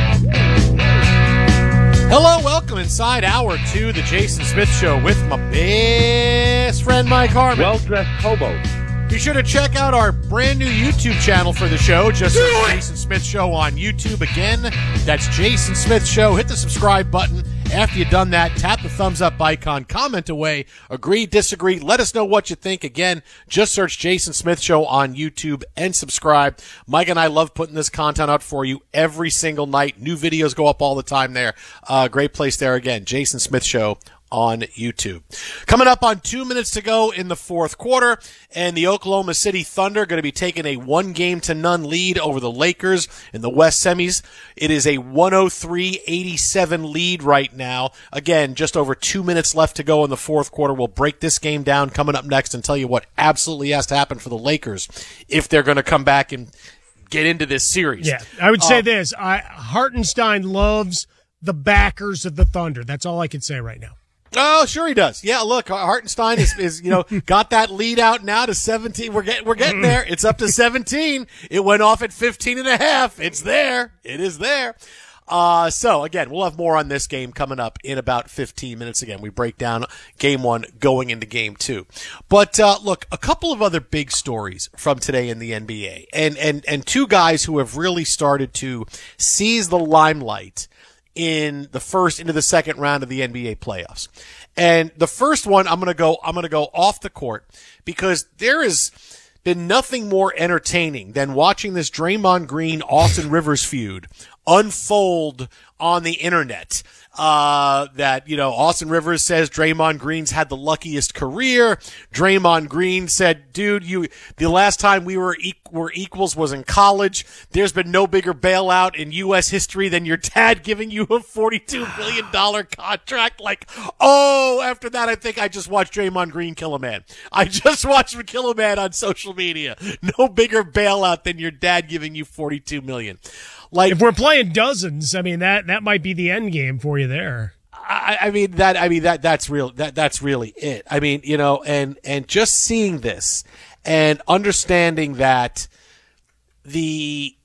Speaker 2: Hello, welcome inside hour two, the Jason Smith Show with my best friend Mike Harmon.
Speaker 14: Well-dressed hobo.
Speaker 2: Be sure to check out our brand new YouTube channel for the show. Just search Jason Smith Show on YouTube. Again, that's Jason Smith Show. Hit the subscribe button. After you've done that, tap the thumbs up icon, comment away, agree, disagree, let us know what you think. Again, just search Jason Smith Show on YouTube and subscribe. Mike and I love putting this content out for you every single night. New videos go up all the time there. Uh, great place there again, Jason Smith Show on YouTube. Coming up on two minutes to go in the fourth quarter, and the Oklahoma City Thunder going to be taking a one game to none lead over the Lakers in the West semis. It is a one oh three eighty-seven lead right now. Again, just over two minutes left to go in the fourth quarter. We'll break this game down coming up next and tell you what absolutely has to happen for the Lakers if they're going to come back and get into this series.
Speaker 8: Yeah, I would say
Speaker 2: um,
Speaker 8: this. I, Hartenstein loves the backers of the Thunder. That's all I can say right now.
Speaker 2: Oh, sure he does. Yeah, look, Hartenstein is, is, you know, got that lead out now to seventeen. We're getting, we're getting there. It's up to seventeen. It went off at fifteen and a half. It's there. It is there. Uh, so again, we'll have more on this game coming up in about fifteen minutes. Again, we break down game one going into game two. But, uh, look, a couple of other big stories from today in the N B A and, and, and two guys who have really started to seize the limelight in the first into the second round of the N B A playoffs. And the first one, I'm going to go, I'm going to go off the court because there has been nothing more entertaining than watching this Draymond Green, Austin Rivers feud unfold on the internet. Uh, that, you know, Austin Rivers says Draymond Green's had the luckiest career. Draymond Green said, dude, you, the last time we were, e- were equals was in college. There's been no bigger bailout in U S history than your dad giving you a forty-two million dollars contract. Like, oh, after that, I think I just watched Draymond Green kill a man. I just watched him kill a man on social media. No bigger bailout than your dad giving you forty-two million dollars. Like,
Speaker 4: if we're playing dozens, I mean, that, that might be the end game for you there.
Speaker 2: I, I mean, that, I mean, that, that's real, that, that's really it. I mean, you know, and, and just seeing this and understanding that the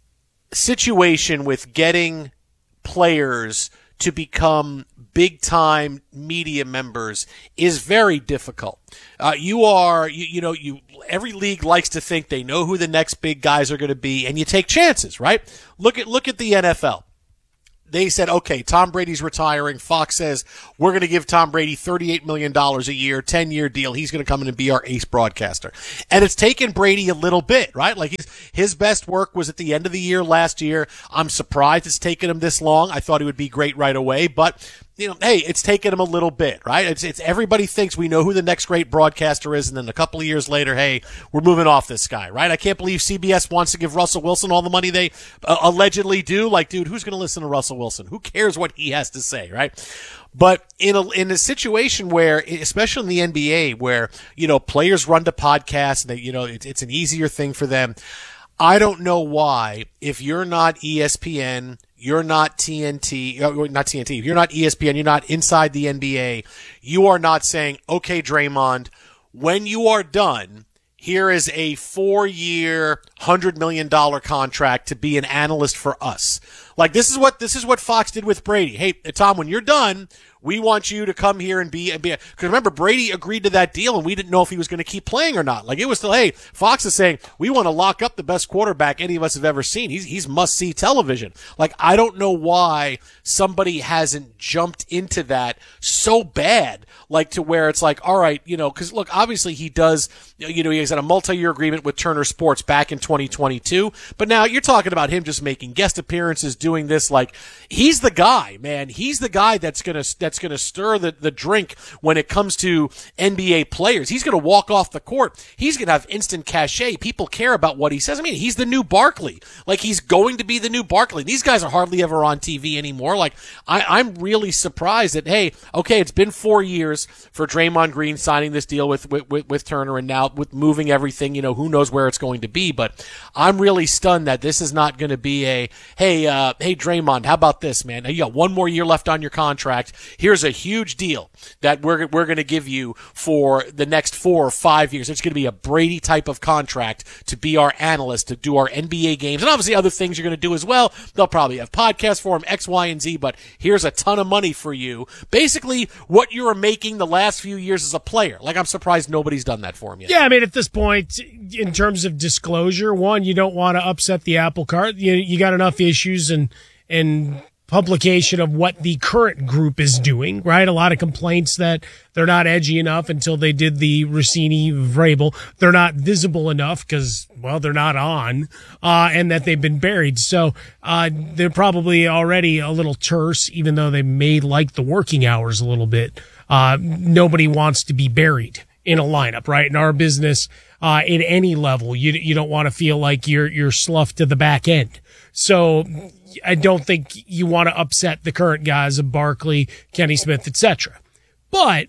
Speaker 2: situation with getting players to become big time media members is very difficult. Uh, you are, you, you know, you, every league likes to think they know who the next big guys are going to be, and you take chances, right? Look at, look at the N F L. They said, okay, Tom Brady's retiring. Fox says, we're going to give Tom Brady thirty-eight million dollars a year, ten-year deal. He's going to come in and be our ace broadcaster. And it's taken Brady a little bit, right? Like his, his best work was at the end of the year last year. I'm surprised it's taken him this long. I thought he would be great right away, but you know, hey, it's taken him a little bit, right? It's, it's everybody thinks we know who the next great broadcaster is, and then a couple of years later, hey, we're moving off this guy, right? I can't believe C B S wants to give Russell Wilson all the money they uh, allegedly do. Like, dude, who's going to listen to Russell Wilson? Who cares what he has to say, right? But in a, in a situation where, especially in the N B A, where, you know, players run to podcasts, and they, you know, it's, it's an easier thing for them. I don't know why, if you're not E S P N, you're not T N T, not T N T, if you're not E S P N, you're not inside the N B A, you are not saying, okay, Draymond, when you are done, here is a four-year, one hundred million dollars contract to be an analyst for us. Like, this is what, this is what Fox did with Brady. Hey, Tom, when you're done, we want you to come here and be, and be, because remember, Brady agreed to that deal and we didn't know if he was going to keep playing or not. Like, it was still, hey, Fox is saying, we want to lock up the best quarterback any of us have ever seen. He's, he's must-see television. Like, I don't know why somebody hasn't jumped into that so bad, like to where it's like, all right, you know, because look, obviously he does, you know, he has had a multi-year agreement with Turner Sports back in twenty twenty-two, but now you're talking about him just making guest appearances, doing this. Like, he's the guy, man. He's the guy that's going to, that's going to stir the, the drink when it comes to N B A players. He's going to walk off the court. He's going to have instant cachet. People care about what he says. I mean, he's the new Barkley. Like, he's going to be the new Barkley. These guys are hardly ever on T V anymore. Like, I, I'm really surprised that, hey, okay, it's been four years for Draymond Green signing this deal with, with, with, with Turner, and now with moving everything, you know, who knows where it's going to be. But I'm really stunned that this is not going to be a, hey, uh, hey, Draymond, how about this, man? You got one more year left on your contract. Here's a huge deal that we're, we're going to give you for the next four or five years. It's going to be a Brady type of contract to be our analyst, to do our N B A games, and obviously other things you're going to do as well. They'll probably have podcasts for him, X, Y, and Z, but here's a ton of money for you. Basically, what you were making the last few years as a player. Like, I'm surprised nobody's done that for him yet.
Speaker 4: Yeah, I mean, at this point, in terms of disclosure, one, you don't want to upset the apple cart. You, you got enough issues and, and publication of what the current group is doing, right? A lot of complaints that they're not edgy enough until they did the Rossini Vrabel. They're not visible enough because, well, they're not on, uh, and that they've been buried. So, uh, they're probably already a little terse, even though they may like the working hours a little bit. Uh, nobody wants to be buried in a lineup, right? In our business, uh, in any level, you, you don't want to feel like you're, you're sloughed to the back end. So I don't think you want to upset the current guys of Barkley, Kenny Smith, et cetera. But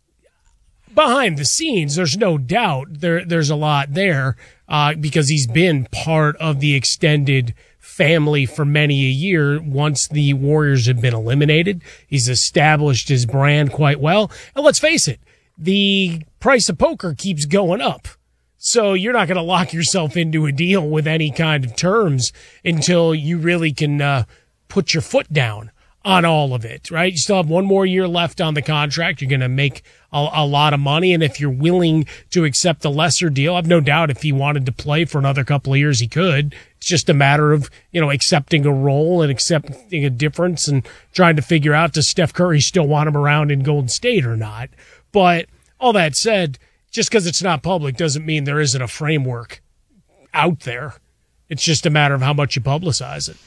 Speaker 4: behind the scenes, there's no doubt there, there's a lot there, uh, because he's been part of the extended family for many a year. Once the Warriors have been eliminated, he's established his brand quite well. And let's face it, the price of poker keeps going up. So you're not going to lock yourself into a deal with any kind of terms until you really can uh, put your foot down on all of it, right? You still have one more year left on the contract. You're going to make a, a lot of money. And if you're willing to accept a lesser deal, I've no doubt if he wanted to play for another couple of years, he could. It's just a matter of, you know, accepting a role and accepting a difference and trying to figure out, does Steph Curry still want him around in Golden State or not? But all that said, just because it's not public doesn't mean there isn't a framework out there. It's just a matter of how much you publicize it.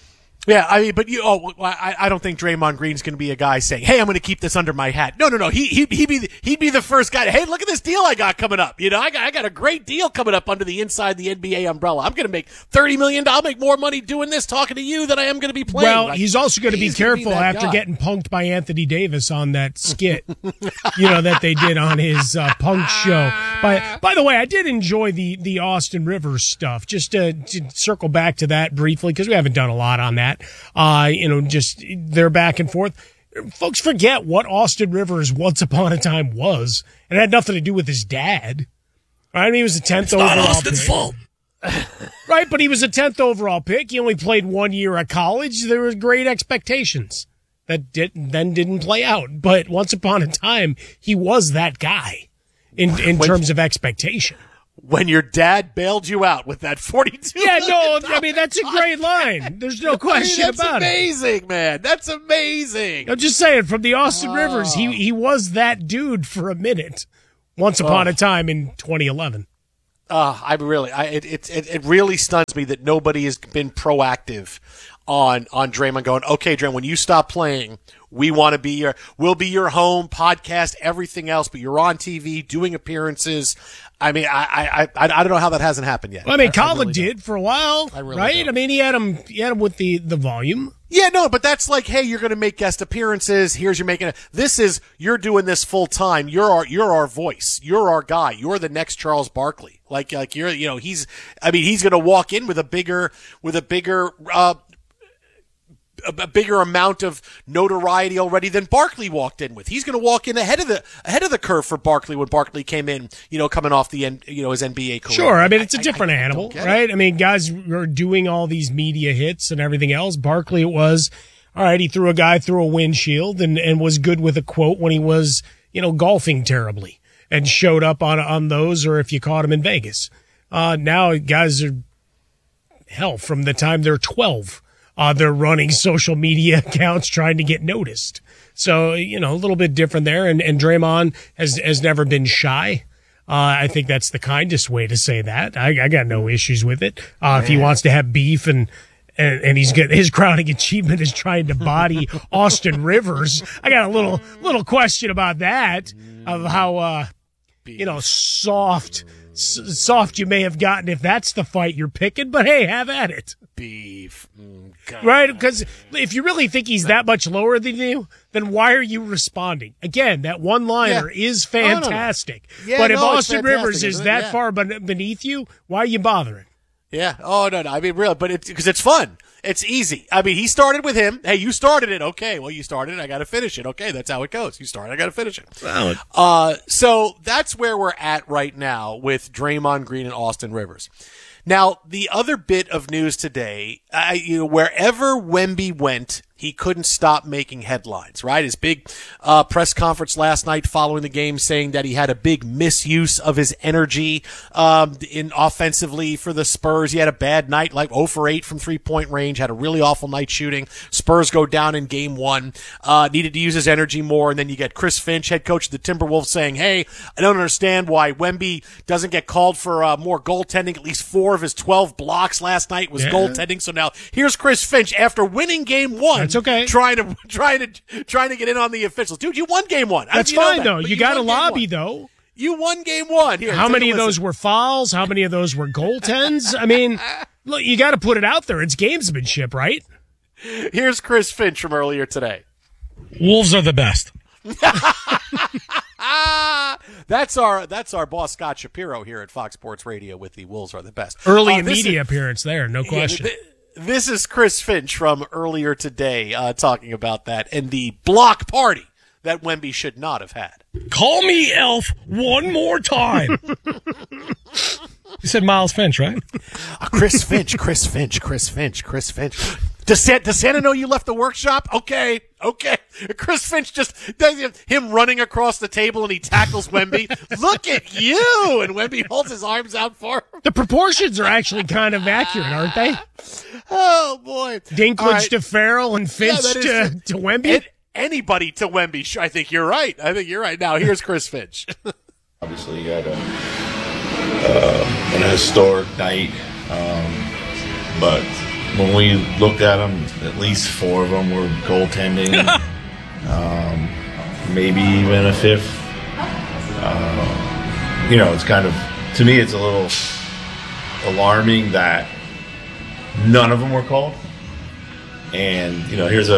Speaker 2: Yeah, I mean, but you. Oh, I, I don't think Draymond Green's going to be a guy saying, "Hey, I'm going to keep this under my hat." No, no, no. He he he'd be the, he'd be the first guy. To, hey, look at this deal I got coming up. You know, I got I got a great deal coming up under the inside the N B A umbrella. I'm going to make thirty million dollars. I'll make more money doing this, talking to you, than I am going to be playing.
Speaker 4: Well,
Speaker 2: like,
Speaker 4: he's also going to be careful
Speaker 2: be
Speaker 4: after
Speaker 2: guy.
Speaker 4: getting punked by Anthony Davis on that skit, you know, that they did on his uh, punk show. By by the way, I did enjoy the the Austin Rivers stuff. Just to, to circle back to that briefly, because we haven't done a lot on that. Uh, you know, just they're back and forth. Folks forget what Austin Rivers once upon a time was. It had nothing to do with his dad. Right? I mean, he was a tenth overall
Speaker 8: not Austin's
Speaker 4: pick.
Speaker 8: fault.
Speaker 4: Right, but he was a tenth overall pick. He only played one year at college. There were great expectations that did, then didn't play out. But once upon a time, he was that guy in in
Speaker 2: When-
Speaker 4: terms of expectation.
Speaker 2: When your dad bailed you out with that forty-two.
Speaker 4: Yeah, no, I mean, that's a great line. There's no question
Speaker 2: I mean, that's
Speaker 4: about it.
Speaker 2: amazing, man. That's amazing.
Speaker 4: I'm just saying, from the Austin
Speaker 2: Oh.
Speaker 4: Rivers, he he was that dude for a minute, once upon
Speaker 2: Oh.
Speaker 4: a time in twenty eleven.
Speaker 2: Uh, I really, I, it, it, it, it really stuns me that nobody has been proactive on, on Draymond going, okay, Draymond, when you stop playing, we want to be your, we'll be your home podcast, everything else, but you're on T V doing appearances. I mean, I, I, I, I don't know how that hasn't happened yet.
Speaker 4: Well, I mean,
Speaker 2: I
Speaker 4: Colin
Speaker 2: really
Speaker 4: did for a while,
Speaker 2: I really
Speaker 4: right?
Speaker 2: don't.
Speaker 4: I mean, he had him, he had him with the, the volume.
Speaker 2: Yeah, no, but that's like, hey, you're going to make guest appearances. Here's you're making it. This is you're doing this full time. You're our you're our voice. You're our guy. You're the next Charles Barkley. Like like you're you know he's. I mean he's going to walk in with a bigger with a bigger uh, a, a bigger amount of notoriety already than Barkley walked in with. He's going to walk in ahead of the ahead of the curve for Barkley when Barkley came in. You know, coming off the end. You know, his N B A career.
Speaker 4: Sure, I mean, it's a different
Speaker 2: I, I
Speaker 4: animal,
Speaker 2: don't get it.
Speaker 4: right? I mean, guys are doing all these media hits and everything else. Barkley, it was, all right, he threw a guy through a windshield and, and was good with a quote when he was, you know, golfing terribly and showed up on on those, or if you caught him in Vegas. Uh, now guys are, hell, from the time they're twelve, uh, they're running social media accounts trying to get noticed. So, you know, a little bit different there. And, and Draymond has, has never been shy. Uh, I think that's the kindest way to say that. I, I got no issues with it. Uh, if he wants to have beef and, and, and he's got his crowning achievement is trying to body Austin Rivers, I got a little, little question about that, of how, uh, you know, soft, s- soft you may have gotten if that's the fight you're picking, but hey, have at it.
Speaker 2: Beef. Mm, God.
Speaker 4: Right? Because if you really think he's that much lower than you, then why are you responding? Again, that one-liner
Speaker 2: Yeah.
Speaker 4: is
Speaker 2: Oh, no, no.
Speaker 4: fantastic.
Speaker 2: Yeah,
Speaker 4: but if
Speaker 2: no, it's
Speaker 4: Austin
Speaker 2: fantastic,
Speaker 4: Rivers is
Speaker 2: isn't it?
Speaker 4: that
Speaker 2: Yeah.
Speaker 4: far ben- beneath you, why are you bothering?
Speaker 2: Yeah. Oh, no, no. I mean, really, but it's because it's fun. It's easy. I mean, he started with him. Hey, you started it. Okay. Well, you started it. I got to finish it. Okay. That's how it goes. You started. I got to finish it.
Speaker 8: Valid.
Speaker 2: Uh, so that's where we're at right now with Draymond Green and Austin Rivers. Now, the other bit of news today, I, you know, wherever Wemby went, he couldn't stop making headlines, right? His big uh, press conference last night following the game saying that he had a big misuse of his energy um, in offensively for the Spurs. He had a bad night, like zero for eight from three-point range, had a really awful night shooting. Spurs go down in game one, uh, needed to use his energy more, and then you get Chris Finch, head coach of the Timberwolves, saying, hey, I don't understand why Wemby doesn't get called for uh, more goaltending. At least four of his twelve blocks last night was
Speaker 4: Yeah.
Speaker 2: goaltending. So now here's Chris Finch after winning game one.
Speaker 4: That's okay.
Speaker 2: Trying to trying to trying to get in on the officials, dude. You won game one. I
Speaker 4: That's
Speaker 2: don't know
Speaker 4: fine,
Speaker 2: that,
Speaker 4: though.
Speaker 2: but
Speaker 4: You got to
Speaker 2: won game
Speaker 4: lobby,
Speaker 2: one.
Speaker 4: though.
Speaker 2: You won game one. Here,
Speaker 4: How
Speaker 2: take
Speaker 4: many
Speaker 2: a
Speaker 4: of those
Speaker 2: listen.
Speaker 4: were fouls? How many of those were goaltends? I mean, look, you got to put it out there. It's gamesmanship, right?
Speaker 2: Here's Chris Finch from earlier today.
Speaker 9: Wolves are the best.
Speaker 2: Ah, that's our that's our boss Scott Shapiro here at Fox Sports Radio with the Wolves are the best.
Speaker 4: Early
Speaker 2: Uh, this
Speaker 4: media
Speaker 2: is-
Speaker 4: appearance there, no
Speaker 2: Yeah,
Speaker 4: question.
Speaker 2: th- this is Chris Finch from earlier today uh, talking about that and the block party that Wemby should not have had.
Speaker 9: Call me Elf one more time. You said Miles Finch, right?
Speaker 2: Uh, Chris Finch, Chris Finch, Chris Finch, Chris Finch. Does, San- does Santa know you left the workshop? Okay, okay. Chris Finch just does him running across the table and he tackles Wemby. Look at you! And Wemby holds his arms out for him.
Speaker 4: The proportions are actually kind of accurate, aren't they?
Speaker 2: Oh boy!
Speaker 4: Dinklage
Speaker 2: All right.
Speaker 4: to Farrell and Finch
Speaker 2: Yeah, that is
Speaker 4: to,
Speaker 2: true.
Speaker 4: to Wemby.
Speaker 2: An- anybody to Wemby. Sure, I think you're right. I think you're right. Now here's Chris Finch.
Speaker 10: Obviously, you had a, uh, an historic night, um, but when we looked at them, at least four of them were goaltending. um, maybe even a fifth. Uh, you know, it's kind of, to me, it's a little alarming that none of them were called. And, you know, here's a,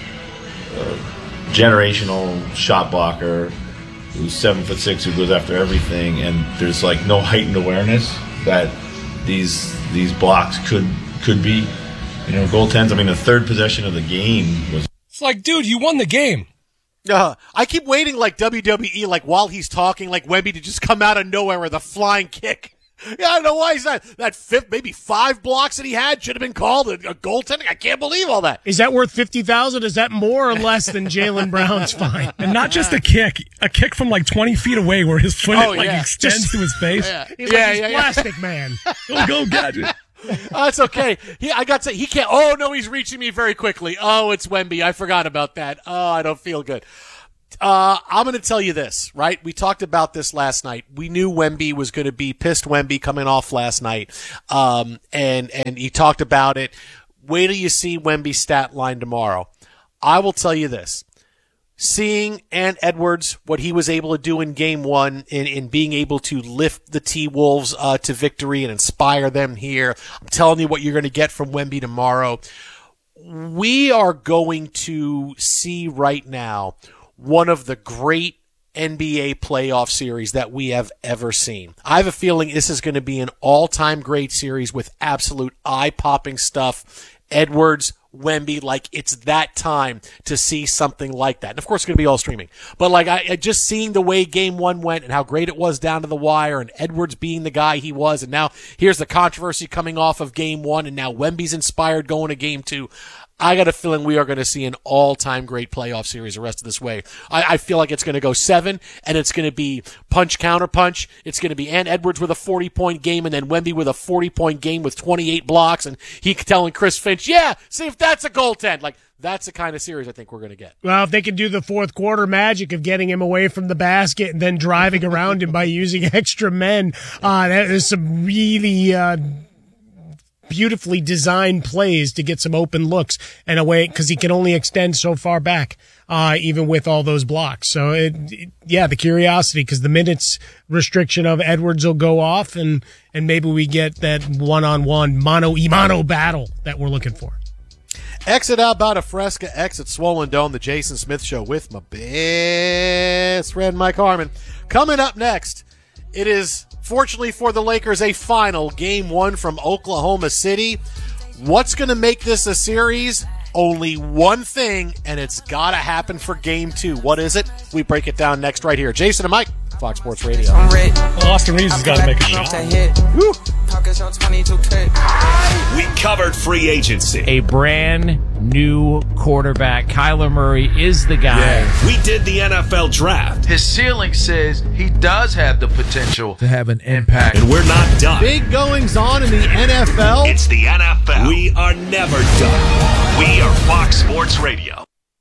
Speaker 10: a generational shot blocker who's seven foot six, who goes after everything, and there's like no heightened awareness that these these blocks could could be, you know, goaltends. I mean, the third possession of the game was.
Speaker 9: It's like, dude, you won the game.
Speaker 2: Uh, I keep waiting, like W W E, like while he's talking, like Wemby to just come out of nowhere with a flying kick. Yeah, I don't know why he's not. That fifth, maybe five blocks that he had should have been called a, a goaltending. I can't believe all that.
Speaker 4: Is that worth fifty thousand? Is that more or less than Jaylen Brown's fine?
Speaker 9: And not just a kick, a kick from like twenty feet away where his foot
Speaker 2: Oh,
Speaker 9: like
Speaker 2: yeah.
Speaker 9: extends
Speaker 2: Just-
Speaker 9: to his face.
Speaker 2: Yeah.
Speaker 4: He's
Speaker 2: Yeah,
Speaker 4: like this
Speaker 2: yeah, yeah.
Speaker 4: plastic man.
Speaker 9: Go, go, Gadget.
Speaker 2: Oh, it's okay. He, I got to. He can't. Oh no, he's reaching me very quickly. Oh, it's Wemby. I forgot about that. Oh, I don't feel good. Uh, I'm going to tell you this, right? We talked about this last night. We knew Wemby was going to be pissed. Wemby coming off last night, um, and and he talked about it. Wait till you see Wemby's stat line tomorrow. I will tell you this. Seeing Ant Edwards, what he was able to do in game one, in, in being able to lift the T-Wolves uh, to victory and inspire them here, I'm telling you what you're going to get from Wemby tomorrow. We are going to see right now one of the great N B A playoff series that we have ever seen. I have a feeling this is going to be an all-time great series with absolute eye-popping stuff. Edwards, Wemby, like it's that time to see something like that. And of course it's going to be all streaming. But like I, I just seeing the way game one went and how great it was down to the wire, and Edwards being the guy he was, and now here's the controversy coming off of game one, and now Wemby's inspired going to game two. I got a feeling we are going to see an all-time great playoff series the rest of this way. I, I feel like it's going to go seven, and it's going to be punch counter punch. It's going to be Ant Edwards with a forty-point game, and then Wemby with a forty-point game with twenty-eight blocks, and he telling Chris Finch, yeah, see if that's a goaltend. Like, that's the kind of series I think we're going to get.
Speaker 4: Well, if they can do the fourth quarter magic of getting him away from the basket and then driving around him by using extra men, uh, that is some really uh, beautifully designed plays to get some open looks and away, because he can only extend so far back, uh, even with all those blocks. So, it, it, yeah, the curiosity, because the minutes restriction of Edwards will go off, and, and maybe we get that one-on-one mano-y-mano battle that we're looking for.
Speaker 2: Exit out about a Fresca, exit Swollen Dome, the Jason Smith Show with my best friend Mike Harmon. Coming up next, it is, fortunately for the Lakers, a final game one from Oklahoma City. What's going to make this a series? Only one thing, and it's got to happen for game two. What is it? We break it down next right here. Jason and Mike, Fox Sports Radio.
Speaker 9: Well, Austin Reeves has got to make a shot.
Speaker 2: Woo.
Speaker 3: We covered free agency.
Speaker 11: A brand new quarterback. Kyler Murray is the guy.
Speaker 3: We did the N F L draft.
Speaker 12: His ceiling says he does have the potential
Speaker 5: to have an impact.
Speaker 3: And we're not done.
Speaker 2: Big goings on in the N F L.
Speaker 3: It's the N F L. We are never done. We are Fox Sports Radio.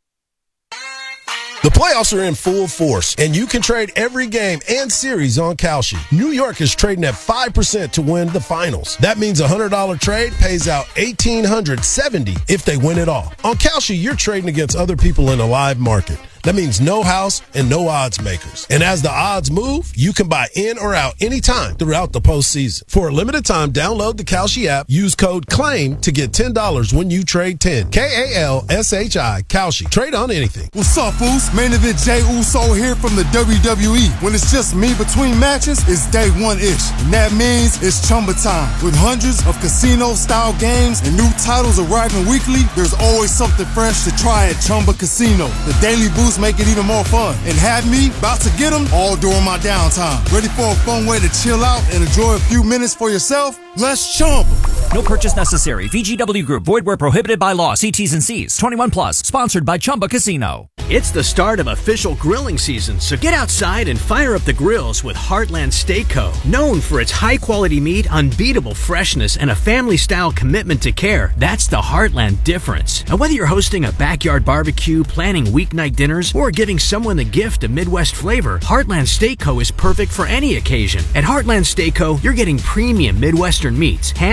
Speaker 13: The playoffs are in full force, and you can trade every game and series on Kalshi. New York is trading at five percent to win the finals. That means a one hundred dollars trade pays out one thousand eight hundred seventy dollars if they win it all. On Kalshi, you're trading against other people in a live market. That means no house and no odds makers. And as the odds move, you can buy in or out anytime throughout the postseason. For a limited time, download the Kalshi app, use code CLAIM to get ten dollars when you trade ten. K A L S H I, Kalshi. Trade on anything.
Speaker 14: What's up, Foos? Main event Jay Uso here from the W W E. When it's just me between matches, it's day one-ish. And that means it's Chumba time. With hundreds of casino-style games and new titles arriving weekly, there's always something fresh to try at Chumba Casino. The daily boost make it even more fun. And have me about to get them all during my downtime. Ready for a fun way to chill out and enjoy a few minutes for yourself? Let's Chumba.
Speaker 15: No purchase necessary. V G W Group. Void where prohibited by law. See T's and C's. twenty-one plus. Sponsored by Chumba Casino.
Speaker 16: It's the start of official grilling season, so get outside and fire up the grills with Heartland Steak Co. Known for its high-quality meat, unbeatable freshness, and a family-style commitment to care, that's the Heartland difference. And whether you're hosting a backyard barbecue, planning weeknight dinners, or giving someone the gift of Midwest flavor, Heartland Steak Co. is perfect for any occasion. At Heartland Steak Co., you're getting premium Midwestern meats, hand-cut,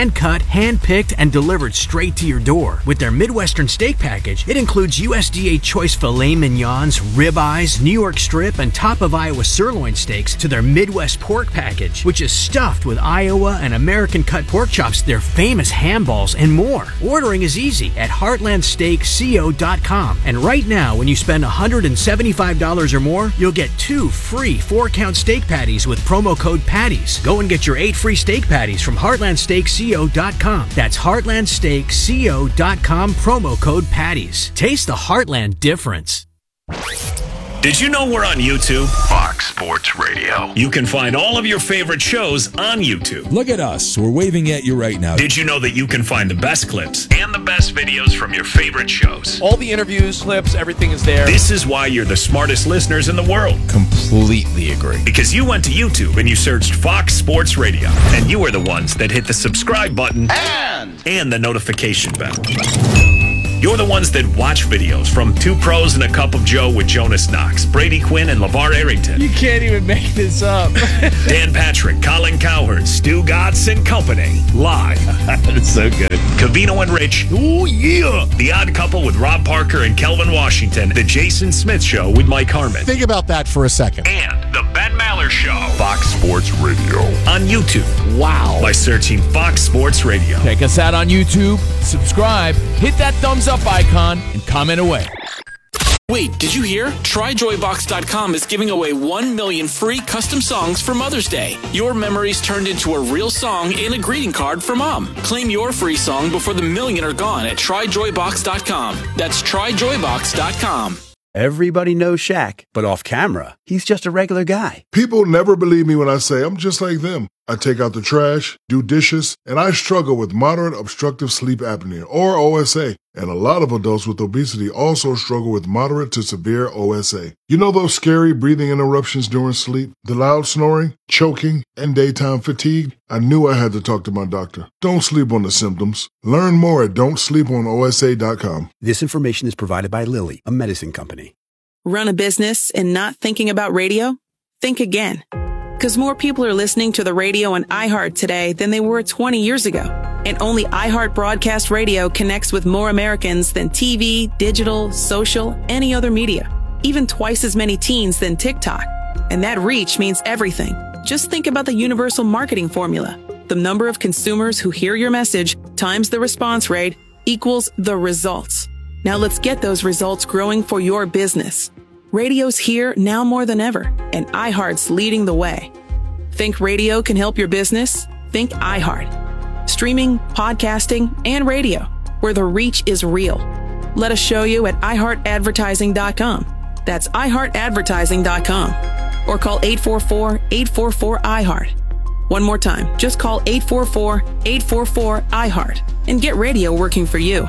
Speaker 16: hand-picked and delivered straight to your door. With their Midwestern steak package, it includes U S D A choice filet mignons, ribeyes, New York strip, and top of Iowa sirloin steaks to their Midwest pork package, which is stuffed with Iowa and American cut pork chops, their famous ham balls, and more. Ordering is easy at heartland steak co dot com. And right now, when you spend one hundred seventy-five dollars or more, you'll get two free four-count steak patties with promo code PATTIES. Go and get your eight free steak patties from heartland steak co dot com. That's heartland steak co dot com, promo code PATTIES. Taste the Heartland difference.
Speaker 3: Did you know we're on YouTube? Fox Sports Radio. You can find all of your favorite shows on YouTube.
Speaker 5: Look at us. We're waving at you right now.
Speaker 3: Did you know that you can find the best clips and the best videos from your favorite shows?
Speaker 17: All the interviews, clips, everything is there.
Speaker 3: This is why you're the smartest listeners in the world.
Speaker 1: Completely agree.
Speaker 3: Because you went to YouTube and you searched Fox Sports Radio. And you were the ones that hit the subscribe button and, and the notification bell. You're the ones that watch videos from Two Pros and a Cup of Joe with Jonas Knox, Brady Quinn, and LeVar Arrington.
Speaker 17: You can't even make this up.
Speaker 3: Dan Patrick, Colin Cowherd, Stu Gatz and Company. Live.
Speaker 10: That's so good.
Speaker 3: Covino and Rich.
Speaker 10: Oh, yeah.
Speaker 3: The Odd Couple with Rob Parker and Kelvin Washington. The Jason Smith Show with Mike Harmon.
Speaker 2: Think about that for a second.
Speaker 3: And the Ben Maller Show.
Speaker 6: Fox Sports Radio.
Speaker 3: On YouTube.
Speaker 2: Wow.
Speaker 3: By searching Fox Sports Radio.
Speaker 9: Check us out on YouTube. Subscribe. Hit that thumbs up icon and comment away.
Speaker 18: Wait, did you hear? Try Joy Box dot com is giving away one million free custom songs for Mother's Day. Your memories turned into a real song and a greeting card for Mom. Claim your free song before the million are gone at Try Joy Box dot com. That's Try Joy Box dot com.
Speaker 19: Everybody knows Shaq, but off camera, he's just a regular guy.
Speaker 14: People never believe me when I say I'm just like them. I take out the trash, do dishes, and I struggle with moderate obstructive sleep apnea, or O S A. And a lot of adults with obesity also struggle with moderate to severe O S A. You know those scary breathing interruptions during sleep, the loud snoring, choking, and daytime fatigue? I knew I had to talk to my doctor. Don't sleep on the symptoms. Learn more at don't sleep on O S A dot com.
Speaker 19: This information is provided by Lilly, a medicine company.
Speaker 20: Run a business and not thinking about radio? Think again. Because more people are listening to the radio on iHeart today than they were twenty years ago. And only iHeart Broadcast Radio connects with more Americans than T V, digital, social, any other media. Even twice as many teens than TikTok. And that reach means everything. Just think about the universal marketing formula. The number of consumers who hear your message times the response rate equals the results. Now let's get those results growing for your business. Radio's here now more than ever, and iHeart's leading the way. Think radio can help your business? Think iHeart. Streaming, podcasting, and radio, where the reach is real. Let us show you at i heart advertising dot com. That's i heart advertising dot com. Or call eight four four, eight four four, I heart. One more time, just call eight four four, eight four four, I heart and get radio working for you.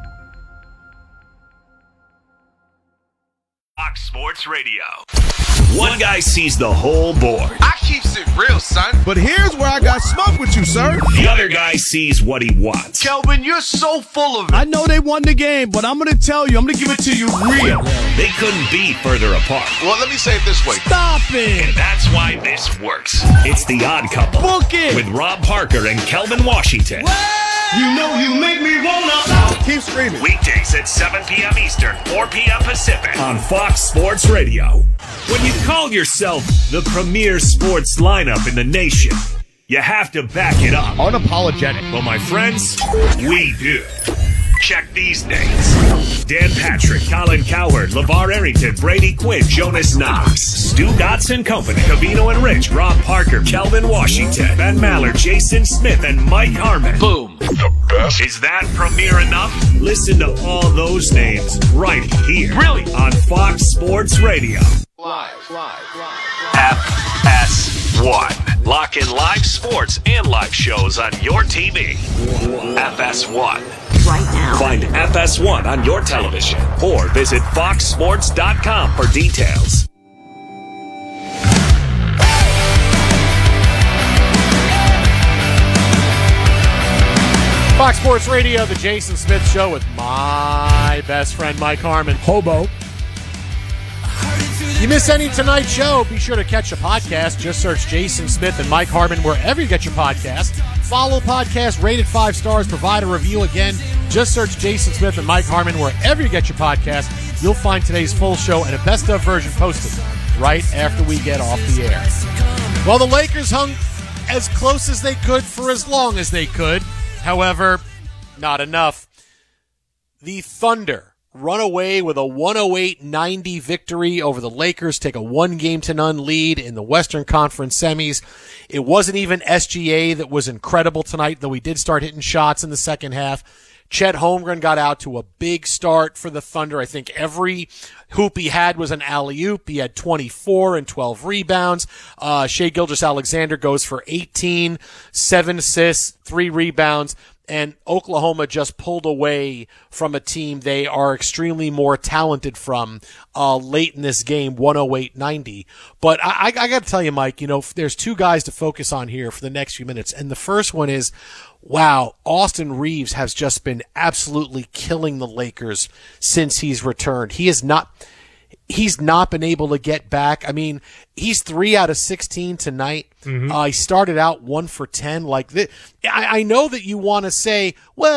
Speaker 3: Fox Sports Radio. One guy sees the whole board.
Speaker 12: I keeps it real, son.
Speaker 21: But here's where I got smoke with you, sir.
Speaker 3: The other guy sees what he wants.
Speaker 12: Kelvin, you're so full of it.
Speaker 21: I know they won the game, but I'm going to tell you, I'm going to give it to you real.
Speaker 3: They couldn't be further apart.
Speaker 12: Well, let me say it this way.
Speaker 21: Stop it.
Speaker 3: And that's why this works. It's The Odd Couple.
Speaker 21: Book it.
Speaker 3: With Rob Parker and Kelvin Washington.
Speaker 21: You know you make me wanna. Keep screaming.
Speaker 3: Weekdays at seven p.m. Eastern, four p.m. Pacific on Fox Sports Radio. When you call yourself the premier sports lineup in the nation, you have to back it up.
Speaker 21: Unapologetic.
Speaker 3: Well, my friends, we do. Check these names. Dan Patrick, Colin Cowherd, LeVar Arrington, Brady Quinn, Jonas Knox, Stu Gatz and Company, Covino and Rich, Rob Parker, Kelvin Washington, Ben Maller, Jason Smith, and Mike Harmon.
Speaker 18: Boom.
Speaker 6: The best.
Speaker 3: Is that premiere enough? Listen to all those names right here.
Speaker 18: Really?
Speaker 3: On Fox Sports Radio.
Speaker 12: Live, live, live.
Speaker 3: F S one. Lock in live sports and live shows on your T V. F S one.
Speaker 33: Right now.
Speaker 3: Find F S one on your television or visit fox sports dot com for details.
Speaker 2: Fox Sports Radio, the Jason Smith Show with my best friend Mike Harmon.
Speaker 5: Hobo.
Speaker 2: You miss any tonight's show, be sure to catch a podcast. Just search Jason Smith and Mike Harmon wherever you get your podcast. Follow the podcast, rate it five stars, provide a review. Again, just search Jason Smith and Mike Harmon wherever you get your podcast. You'll find today's full show and a best of version posted right after we get off the air. Well, the Lakers hung as close as they could for as long as they could. However, not enough. The Thunder run away with a one oh eight ninety victory over the Lakers, take a one game to none lead in the Western Conference semis. It wasn't even S G A that was incredible tonight, though he did start hitting shots in the second half. Chet Holmgren got out to a big start for the Thunder. I think every hoop he had was an alley-oop. He had twenty-four and twelve rebounds. Uh, Shai Gilgeous-Alexander goes for eighteen, seven assists, three rebounds. And Oklahoma just pulled away from a team they are extremely more talented from uh, late in this game, one oh eight ninety. But I, I, I got to tell you, Mike, you know, there's two guys to focus on here for the next few minutes. And the first one is, wow, Austin Reeves has just been absolutely killing the Lakers since he's returned. He is not... He's not been able to get back. I mean, he's three out of sixteen tonight. Mm-hmm. Uh, he started out one for ten. Like this. I, I know that you want to say, well,